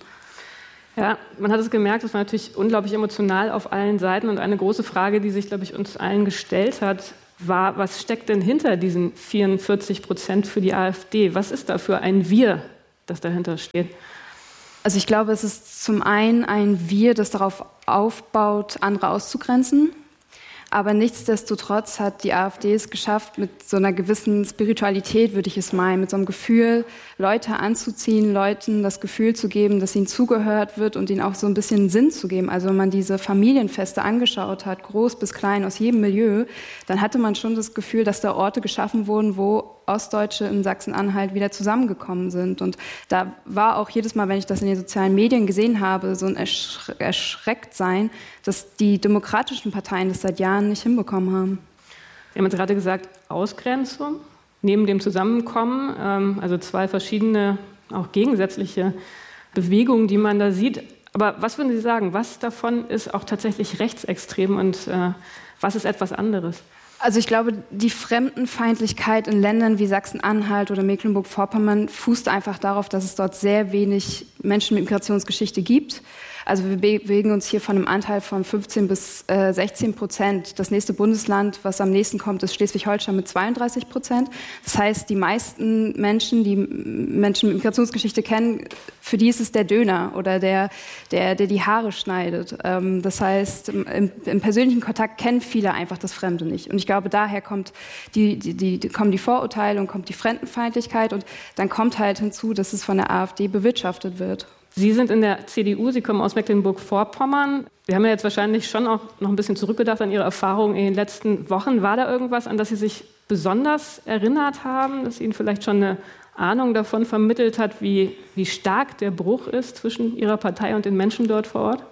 Ja, man hat es gemerkt, es war natürlich unglaublich emotional auf allen Seiten. Und eine große Frage, die sich, glaube ich, uns allen gestellt hat, war, was steckt denn hinter diesen vierundvierzig Prozent für die AfD? Was ist da für ein Wir, das dahinter steht? Also ich glaube, es ist zum einen ein Wir, das darauf aufbaut, andere auszugrenzen. Aber nichtsdestotrotz hat die AfD es geschafft, mit so einer gewissen Spiritualität, würde ich es meinen, mit so einem Gefühl, Leute anzuziehen, Leuten das Gefühl zu geben, dass ihnen zugehört wird und ihnen auch so ein bisschen Sinn zu geben. Also wenn man diese Familienfeste angeschaut hat, groß bis klein, aus jedem Milieu, dann hatte man schon das Gefühl, dass da Orte geschaffen wurden, wo Ostdeutsche in Sachsen-Anhalt wieder zusammengekommen sind. Und da war auch jedes Mal, wenn ich das in den sozialen Medien gesehen habe, so ein Erschre- Erschrecktsein, dass die demokratischen Parteien das seit Jahren nicht hinbekommen haben. Sie haben jetzt gerade gesagt, Ausgrenzung neben dem Zusammenkommen, ähm, also zwei verschiedene, auch gegensätzliche Bewegungen, die man da sieht. Aber was würden Sie sagen, was davon ist auch tatsächlich rechtsextrem und äh, was ist etwas anderes? Also ich glaube, die Fremdenfeindlichkeit in Ländern wie Sachsen-Anhalt oder Mecklenburg-Vorpommern fußt einfach darauf, dass es dort sehr wenig Menschen mit Migrationsgeschichte gibt. Also wir bewegen uns hier von einem Anteil von fünfzehn bis sechzehn Prozent. Das nächste Bundesland, was am nächsten kommt, ist Schleswig-Holstein mit zweiunddreißig Prozent. Das heißt, die meisten Menschen, die Menschen mit Migrationsgeschichte kennen, für die ist es der Döner oder der, der, der die Haare schneidet. Das heißt, im, im persönlichen Kontakt kennen viele einfach das Fremde nicht. Und ich glaube, daher kommt die, die, die, kommen die Vorurteile und kommt die Fremdenfeindlichkeit. Und dann kommt halt hinzu, dass es von der AfD bewirtschaftet wird. Sie sind in der C D U, Sie kommen aus Mecklenburg-Vorpommern. Sie haben ja jetzt wahrscheinlich schon auch noch ein bisschen zurückgedacht an Ihre Erfahrungen in den letzten Wochen. War da irgendwas, an das Sie sich besonders erinnert haben, das Ihnen vielleicht schon eine Ahnung davon vermittelt hat, wie, wie stark der Bruch ist zwischen Ihrer Partei und den Menschen dort vor Ort?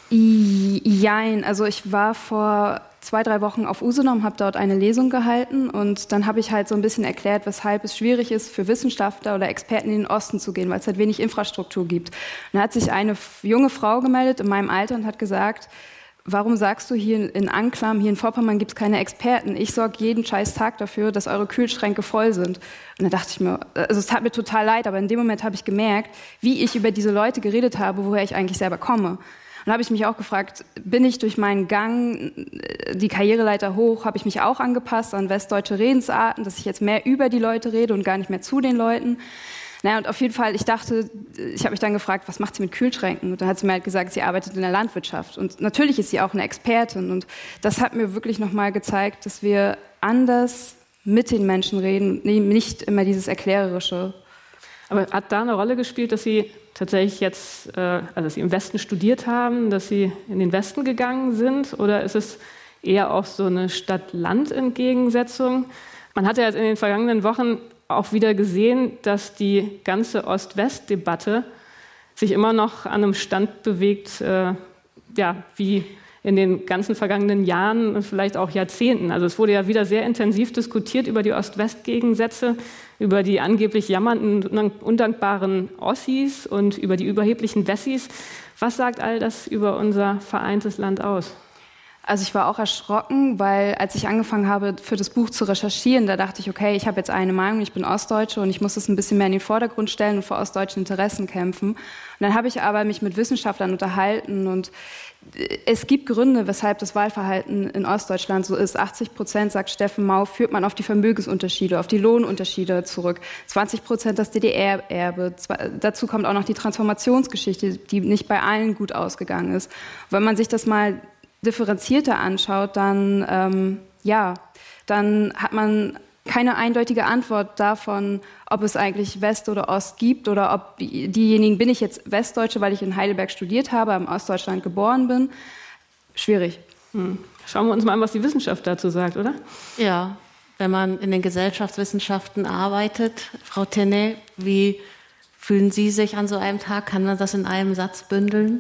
Jein, also ich war vor zwei, drei Wochen auf Usedom, habe dort eine Lesung gehalten und dann habe ich halt so ein bisschen erklärt, weshalb es schwierig ist, für Wissenschaftler oder Experten in den Osten zu gehen, weil es halt wenig Infrastruktur gibt. Und dann hat sich eine junge Frau gemeldet in meinem Alter und hat gesagt, warum sagst du hier in Anklam, hier in Vorpommern gibt es keine Experten? Ich sorge jeden scheiß Tag dafür, dass eure Kühlschränke voll sind. Und dann dachte ich mir, also es tat mir total leid, aber in dem Moment habe ich gemerkt, wie ich über diese Leute geredet habe, woher ich eigentlich selber komme. Und habe ich mich auch gefragt, bin ich durch meinen Gang die Karriereleiter hoch, habe ich mich auch angepasst an westdeutsche Redensarten, dass ich jetzt mehr über die Leute rede und gar nicht mehr zu den Leuten. Naja, und auf jeden Fall, ich dachte, ich habe mich dann gefragt, was macht sie mit Kühlschränken? Und dann hat sie mir halt gesagt, sie arbeitet in der Landwirtschaft. Und natürlich ist sie auch eine Expertin. Und das hat mir wirklich nochmal gezeigt, dass wir anders mit den Menschen reden, nicht immer dieses Erklärerische. Aber hat da eine Rolle gespielt, dass Sie tatsächlich jetzt, äh, also dass Sie im Westen studiert haben, dass Sie in den Westen gegangen sind? Oder ist es eher auch so eine Stadt-Land-Entgegensetzung? Man hat ja jetzt in den vergangenen Wochen auch wieder gesehen, dass die ganze Ost-West-Debatte sich immer noch an einem Stand bewegt, äh, ja, wie in den ganzen vergangenen Jahren und vielleicht auch Jahrzehnten. Also es wurde ja wieder sehr intensiv diskutiert über die Ost-West-Gegensätze, über die angeblich jammernden, undankbaren Ossis und über die überheblichen Wessis. Was sagt all das über unser vereintes Land aus? Also ich war auch erschrocken, weil als ich angefangen habe, für das Buch zu recherchieren, da dachte ich, okay, ich habe jetzt eine Meinung, ich bin Ostdeutsche und ich muss das ein bisschen mehr in den Vordergrund stellen und für ostdeutschen Interessen kämpfen. Und dann habe ich aber mich mit Wissenschaftlern unterhalten und es gibt Gründe, weshalb das Wahlverhalten in Ostdeutschland so ist. achtzig Prozent, sagt Steffen Mau, führt man auf die Vermögensunterschiede, auf die Lohnunterschiede zurück. zwanzig Prozent das D D R-Erbe. Dazu kommt auch noch die Transformationsgeschichte, die nicht bei allen gut ausgegangen ist. Wenn man sich das mal differenzierter anschaut, dann, ähm, ja, dann hat man keine eindeutige Antwort davon, ob es eigentlich West oder Ost gibt oder ob diejenigen, bin ich jetzt Westdeutsche, weil ich in Heidelberg studiert habe, im Ostdeutschland geboren bin. Schwierig. Hm. Schauen wir uns mal an, was die Wissenschaft dazu sagt, oder? Ja, wenn man in den Gesellschaftswissenschaften arbeitet. Frau Tenne, wie fühlen Sie sich an so einem Tag? Kann man das in einem Satz bündeln?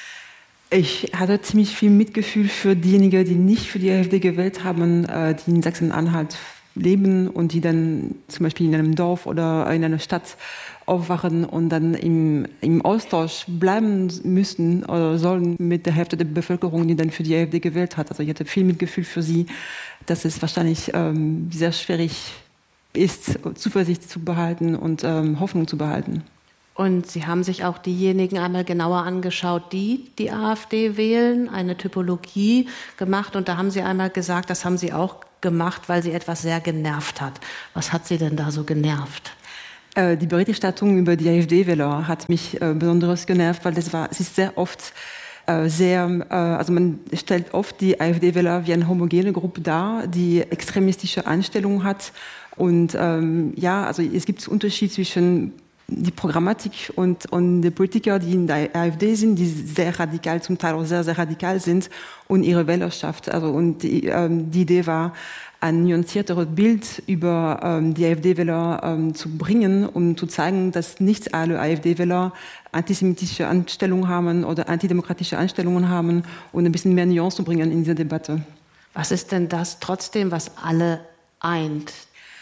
Ich hatte ziemlich viel Mitgefühl für diejenigen, die nicht für die AfD gewählt haben, die in Sachsen-Anhalt leben und die dann zum Beispiel in einem Dorf oder in einer Stadt aufwachen und dann im, im Austausch bleiben müssen oder sollen mit der Hälfte der Bevölkerung, die dann für die AfD gewählt hat. Also ich hatte viel Mitgefühl für sie, dass es wahrscheinlich ähm, sehr schwierig ist, Zuversicht zu behalten und ähm, Hoffnung zu behalten. Und Sie haben sich auch diejenigen einmal genauer angeschaut, die die AfD wählen, eine Typologie gemacht. Und da haben Sie einmal gesagt, das haben Sie auch gemacht, weil Sie etwas sehr genervt hat. Was hat Sie denn da so genervt? Die Berichterstattung über die AfD-Wähler hat mich äh, besonders genervt, weil das war, es ist sehr oft äh, sehr, äh, also man stellt oft die AfD-Wähler wie eine homogene Gruppe dar, die extremistische Einstellungen hat. Und ähm, ja, also es gibt einen Unterschied zwischen die Programmatik und, und die Politiker, die in der AfD sind, die sehr radikal, zum Teil auch sehr, sehr radikal sind, und ihre Wählerschaft. Also, und die, ähm, die Idee war, ein nuancierteres Bild über ähm, die AfD-Wähler ähm, zu bringen, um zu zeigen, dass nicht alle AfD-Wähler antisemitische Einstellungen haben oder antidemokratische Einstellungen haben, und ein bisschen mehr Nuance zu bringen in diese Debatte. Was ist denn das trotzdem, was alle eint?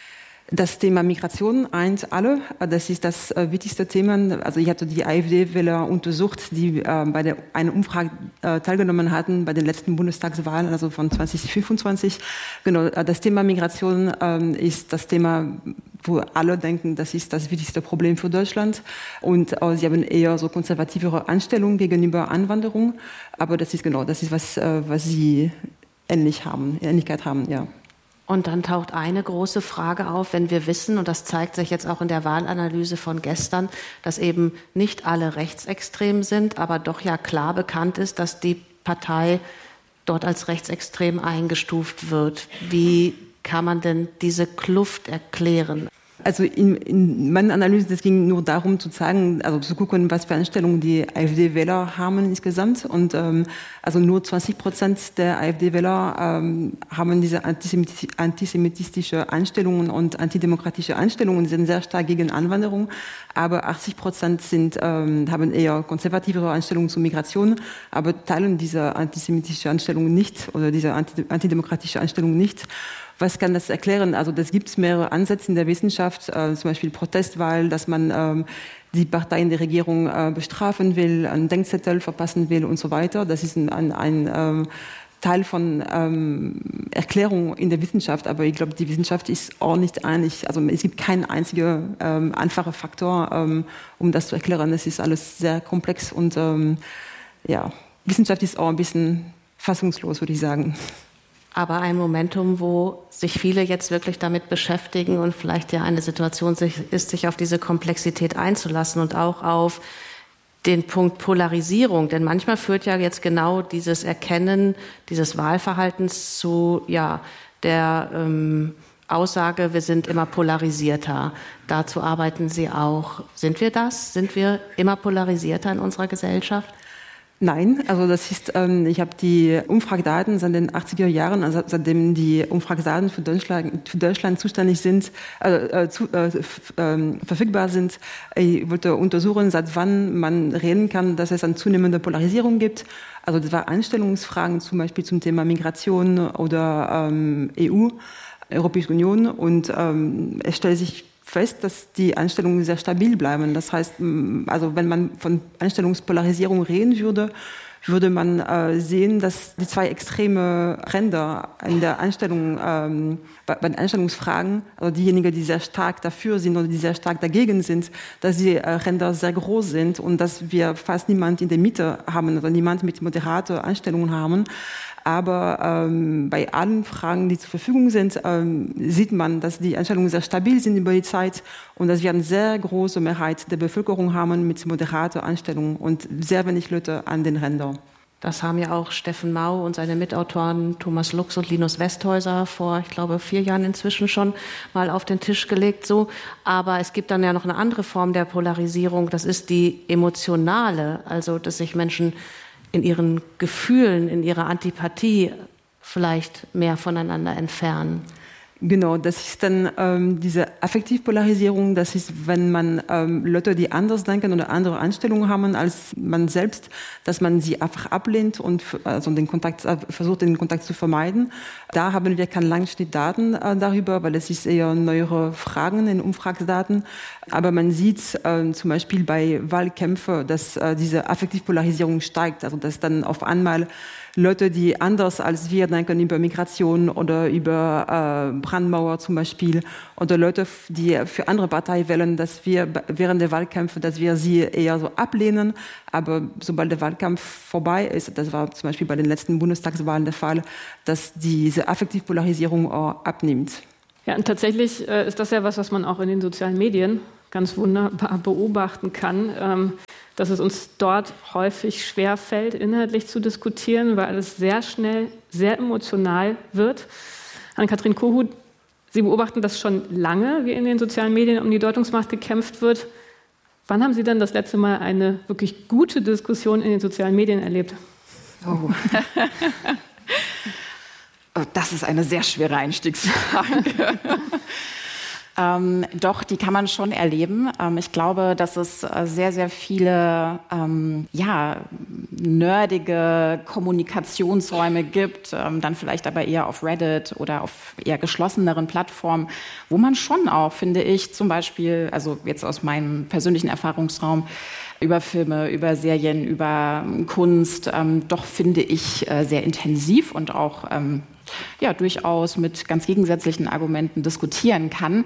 Das Thema Migration eint alle. Das ist das äh, wichtigste Thema. Also ich hatte die AfD-Wähler untersucht, die äh, bei der, einer Umfrage äh, teilgenommen hatten bei den letzten Bundestagswahlen, also von zwanzig fünfundzwanzig. Genau, das Thema Migration äh, ist das Thema, wo alle denken, das ist das wichtigste Problem für Deutschland. Und äh, sie haben eher so konservativere Einstellungen gegenüber Einwanderung. Aber das ist genau, das ist was, äh, was sie ähnlich haben, Ähnlichkeit haben, ja. Und dann taucht eine große Frage auf, wenn wir wissen, und das zeigt sich jetzt auch in der Wahlanalyse von gestern, dass eben nicht alle rechtsextrem sind, aber doch ja klar bekannt ist, dass die Partei dort als rechtsextrem eingestuft wird. Wie kann man denn diese Kluft erklären? Also in, in meiner Analyse, es ging nur darum zu zeigen, also zu gucken, was für Einstellungen die AfD-Wähler haben insgesamt. Und ähm, also nur zwanzig Prozent der AfD-Wähler ähm, haben diese antisemitisch, antisemitistische Einstellungen und antidemokratische Einstellungen, sind sehr stark gegen Einwanderung. Aber achtzig Prozent sind, ähm, haben eher konservativere Einstellungen zur Migration, aber teilen diese antisemitische Einstellungen nicht oder diese antidemokratische Einstellungen nicht. Was kann das erklären? Also das gibt es mehrere Ansätze in der Wissenschaft, äh, zum Beispiel Protestwahl, dass man ähm, die Partei in der Regierung äh, bestrafen will, einen Denkzettel verpassen will und so weiter. Das ist ein, ein, ein ähm, Teil von ähm, Erklärung in der Wissenschaft, aber ich glaube, die Wissenschaft ist auch nicht einig. Also es gibt keinen einzigen ähm, einfachen Faktor, ähm, um das zu erklären. Es ist alles sehr komplex und ähm, ja, Wissenschaft ist auch ein bisschen fassungslos, würde ich sagen. Aber ein Momentum, wo sich viele jetzt wirklich damit beschäftigen und vielleicht ja eine Situation ist, sich auf diese Komplexität einzulassen und auch auf den Punkt Polarisierung. Denn manchmal führt ja jetzt genau dieses Erkennen dieses Wahlverhaltens zu ja, der ähm, Aussage, wir sind immer polarisierter. Dazu arbeiten Sie auch. Sind wir das? Sind wir immer polarisierter in unserer Gesellschaft? Nein, also das ist, ähm, ich habe die Umfragedaten seit den achtziger Jahren, also seitdem die Umfragedaten für Deutschland, für Deutschland zuständig sind, äh, zu, äh, f, äh, verfügbar sind. Ich wollte untersuchen, seit wann man reden kann, dass es eine zunehmende Polarisierung gibt. Also das war Einstellungsfragen zum Beispiel zum Thema Migration oder ähm, E U, Europäische Union, und ähm, es stellt sich fest, dass die Einstellungen sehr stabil bleiben. Das heißt, also wenn man von Einstellungspolarisierung reden würde, würde man äh, sehen, dass die zwei extreme Ränder in der Einstellung, ähm, bei, bei den Einstellungsfragen, also diejenigen, die sehr stark dafür sind oder die sehr stark dagegen sind, dass die äh, Ränder sehr groß sind und dass wir fast niemand in der Mitte haben, also niemand mit moderaten Einstellungen haben. Aber ähm, bei allen Fragen, die zur Verfügung sind, ähm, sieht man, dass die Einstellungen sehr stabil sind über die Zeit und dass wir eine sehr große Mehrheit der Bevölkerung haben mit moderater Einstellung und sehr wenig Leute an den Rändern. Das haben ja auch Steffen Mau und seine Mitautoren Thomas Lux und Linus Westhäuser vor, ich glaube, vier Jahren inzwischen schon mal auf den Tisch gelegt. So. Aber es gibt dann ja noch eine andere Form der Polarisierung. Das ist die emotionale, also dass sich Menschen in ihren Gefühlen, in ihrer Antipathie vielleicht mehr voneinander entfernen. Genau, das ist dann ähm, diese Affektivpolarisierung, das ist, wenn man ähm, Leute, die anders denken oder andere Einstellungen haben als man selbst, dass man sie einfach ablehnt und also den Kontakt, äh, versucht, den Kontakt zu vermeiden. Da haben wir keine Langschnittdaten äh, darüber, weil es ist eher neuere Fragen in Umfragedaten. Aber man sieht äh, zum Beispiel bei Wahlkämpfen, dass äh, diese Affektivpolarisierung steigt, also dass dann auf einmal Leute, die anders als wir denken über Migration oder über äh, Brandmauer zum Beispiel, oder Leute, die für andere Parteien wählen, dass wir während der Wahlkämpfe, dass wir sie eher so ablehnen. Aber sobald der Wahlkampf vorbei ist, das war zum Beispiel bei den letzten Bundestagswahlen der Fall, dass diese Affektivpolarisierung auch abnimmt. Ja, und tatsächlich äh, ist das ja was, was man auch in den sozialen Medien ganz wunderbar beobachten kann. Ähm, dass es uns dort häufig schwerfällt, inhaltlich zu diskutieren, weil es sehr schnell, sehr emotional wird. Anne-Kathrin Kohut, Sie beobachten das schon lange, wie in den sozialen Medien um die Deutungsmacht gekämpft wird. Wann haben Sie denn das letzte Mal eine wirklich gute Diskussion in den sozialen Medien erlebt? Oh. Das ist eine sehr schwere Einstiegsfrage. Ähm, doch, die kann man schon erleben. Ähm, ich glaube, dass es äh, sehr, sehr viele ähm, ja, nerdige Kommunikationsräume gibt, ähm, dann vielleicht aber eher auf Reddit oder auf eher geschlosseneren Plattformen, wo man schon auch, finde ich, zum Beispiel, also jetzt aus meinem persönlichen Erfahrungsraum, über Filme, über Serien, über Kunst, ähm, doch finde ich äh, sehr intensiv und auch ähm, ja, durchaus mit ganz gegensätzlichen Argumenten diskutieren kann.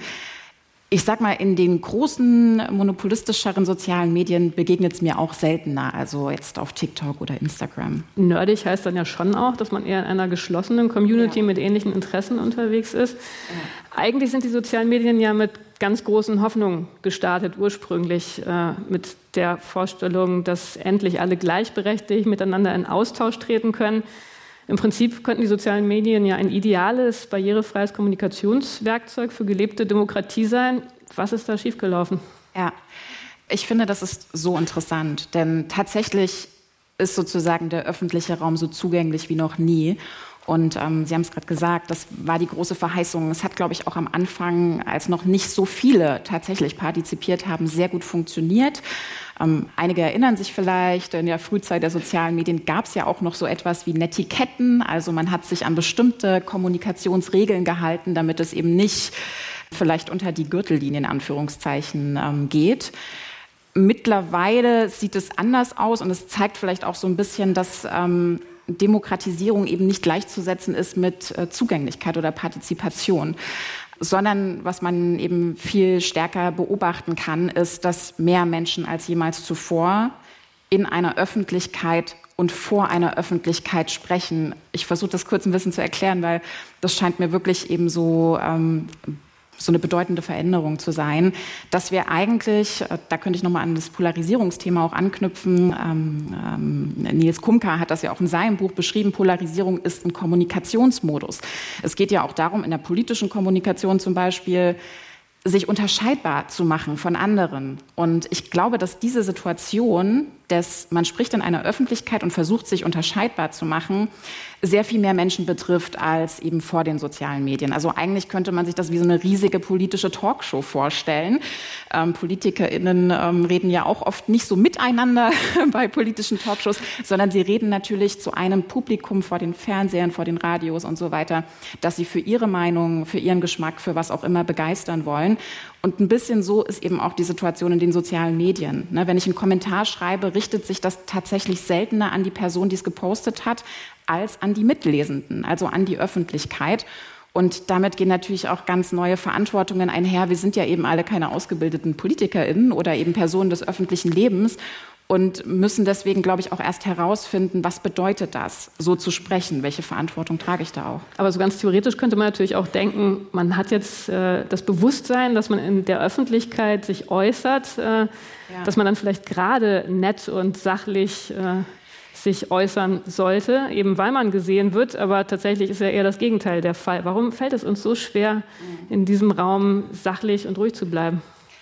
Ich sag mal, in den großen, monopolistischeren sozialen Medien begegnet es mir auch seltener, also jetzt auf TikTok oder Instagram. Nerdig heißt dann ja schon auch, dass man eher in einer geschlossenen Community ja. mit ähnlichen Interessen unterwegs ist. Ja. Eigentlich sind die sozialen Medien ja mit ganz großen Hoffnungen gestartet, ursprünglich äh, mit der Vorstellung, dass endlich alle gleichberechtigt miteinander in Austausch treten können. Im Prinzip könnten die sozialen Medien ja ein ideales, barrierefreies Kommunikationswerkzeug für gelebte Demokratie sein. Was ist da schiefgelaufen? Ja, ich finde, das ist so interessant, denn tatsächlich ist sozusagen der öffentliche Raum so zugänglich wie noch nie. Und ähm, Sie haben es gerade gesagt, das war die große Verheißung. Es hat, glaube ich, auch am Anfang, als noch nicht so viele tatsächlich partizipiert haben, sehr gut funktioniert. Ähm, einige erinnern sich vielleicht, in der Frühzeit der sozialen Medien gab es ja auch noch so etwas wie Netiquetten. Also man hat sich an bestimmte Kommunikationsregeln gehalten, damit es eben nicht vielleicht unter die Gürtellinie in Anführungszeichen ähm, geht. Mittlerweile sieht es anders aus und es zeigt vielleicht auch so ein bisschen, dass ähm, Demokratisierung eben nicht gleichzusetzen ist mit äh, Zugänglichkeit oder Partizipation, sondern was man eben viel stärker beobachten kann, ist, dass mehr Menschen als jemals zuvor in einer Öffentlichkeit und vor einer Öffentlichkeit sprechen. Ich versuche das kurz ein bisschen zu erklären, weil das scheint mir wirklich eben so ähm, so eine bedeutende Veränderung zu sein, dass wir eigentlich, da könnte ich nochmal an das Polarisierungsthema auch anknüpfen, ähm, ähm, Nils Kumka hat das ja auch in seinem Buch beschrieben, Polarisierung ist ein Kommunikationsmodus. Es geht ja auch darum, in der politischen Kommunikation zum Beispiel, sich unterscheidbar zu machen von anderen. Und ich glaube, dass diese Situation, dass man spricht in einer Öffentlichkeit und versucht, sich unterscheidbar zu machen, sehr viel mehr Menschen betrifft als eben vor den sozialen Medien. Also eigentlich könnte man sich das wie so eine riesige politische Talkshow vorstellen. Ähm, PolitikerInnen ähm, reden ja auch oft nicht so miteinander bei politischen Talkshows, sondern sie reden natürlich zu einem Publikum vor den Fernsehern, vor den Radios und so weiter, dass sie für ihre Meinung, für ihren Geschmack, für was auch immer begeistern wollen. Und ein bisschen so ist eben auch die Situation in den sozialen Medien. Ne, wenn ich einen Kommentar schreibe, richtet sich das tatsächlich seltener an die Person, die es gepostet hat, als an die Mitlesenden, also an die Öffentlichkeit. Und damit gehen natürlich auch ganz neue Verantwortungen einher. Wir sind ja eben alle keine ausgebildeten PolitikerInnen oder eben Personen des öffentlichen Lebens und müssen deswegen, glaube ich, auch erst herausfinden, was bedeutet das, so zu sprechen? Welche Verantwortung trage ich da auch? Aber so ganz theoretisch könnte man natürlich auch denken, man hat jetzt äh, das Bewusstsein, dass man in der Öffentlichkeit sich äußert, äh, ja. dass man dann vielleicht gerade nett und sachlich äh, sich äußern sollte, eben weil man gesehen wird. Aber tatsächlich ist ja eher das Gegenteil der Fall. Warum fällt es uns so schwer, in diesem Raum sachlich und ruhig zu bleiben?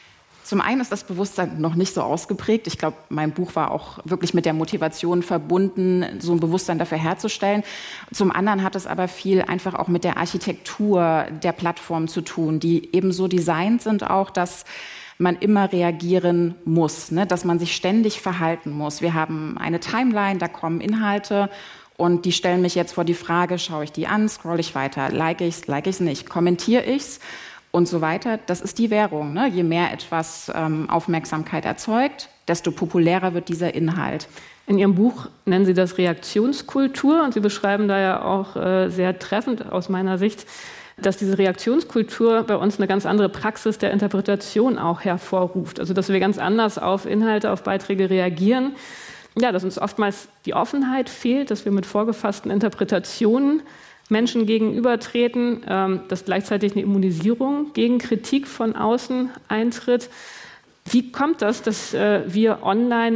Zum einen ist das Bewusstsein noch nicht so ausgeprägt. Ich glaube, mein Buch war auch wirklich mit der Motivation verbunden, so ein Bewusstsein dafür herzustellen. Zum anderen hat es aber viel einfach auch mit der Architektur der Plattform zu tun, die eben so designt sind auch, dass man immer reagieren muss, ne? Dass man sich ständig verhalten muss. Wir haben eine Timeline, da kommen Inhalte und die stellen mich jetzt vor die Frage, schaue ich die an, scroll ich weiter, like ich es, like ich es nicht, kommentiere ich es und so weiter. Das ist die Währung, ne? Je mehr etwas ähm, Aufmerksamkeit erzeugt, desto populärer wird dieser Inhalt. In Ihrem Buch nennen Sie das Reaktionskultur und Sie beschreiben da ja auch äh, sehr treffend aus meiner Sicht, dass diese Reaktionskultur bei uns eine ganz andere Praxis der Interpretation auch hervorruft. Also dass wir ganz anders auf Inhalte, auf Beiträge reagieren. Ja, dass uns oftmals die Offenheit fehlt, dass wir mit vorgefassten Interpretationen Menschen gegenübertreten, ähm, dass gleichzeitig eine Immunisierung gegen Kritik von außen eintritt. Wie kommt das, dass äh, wir online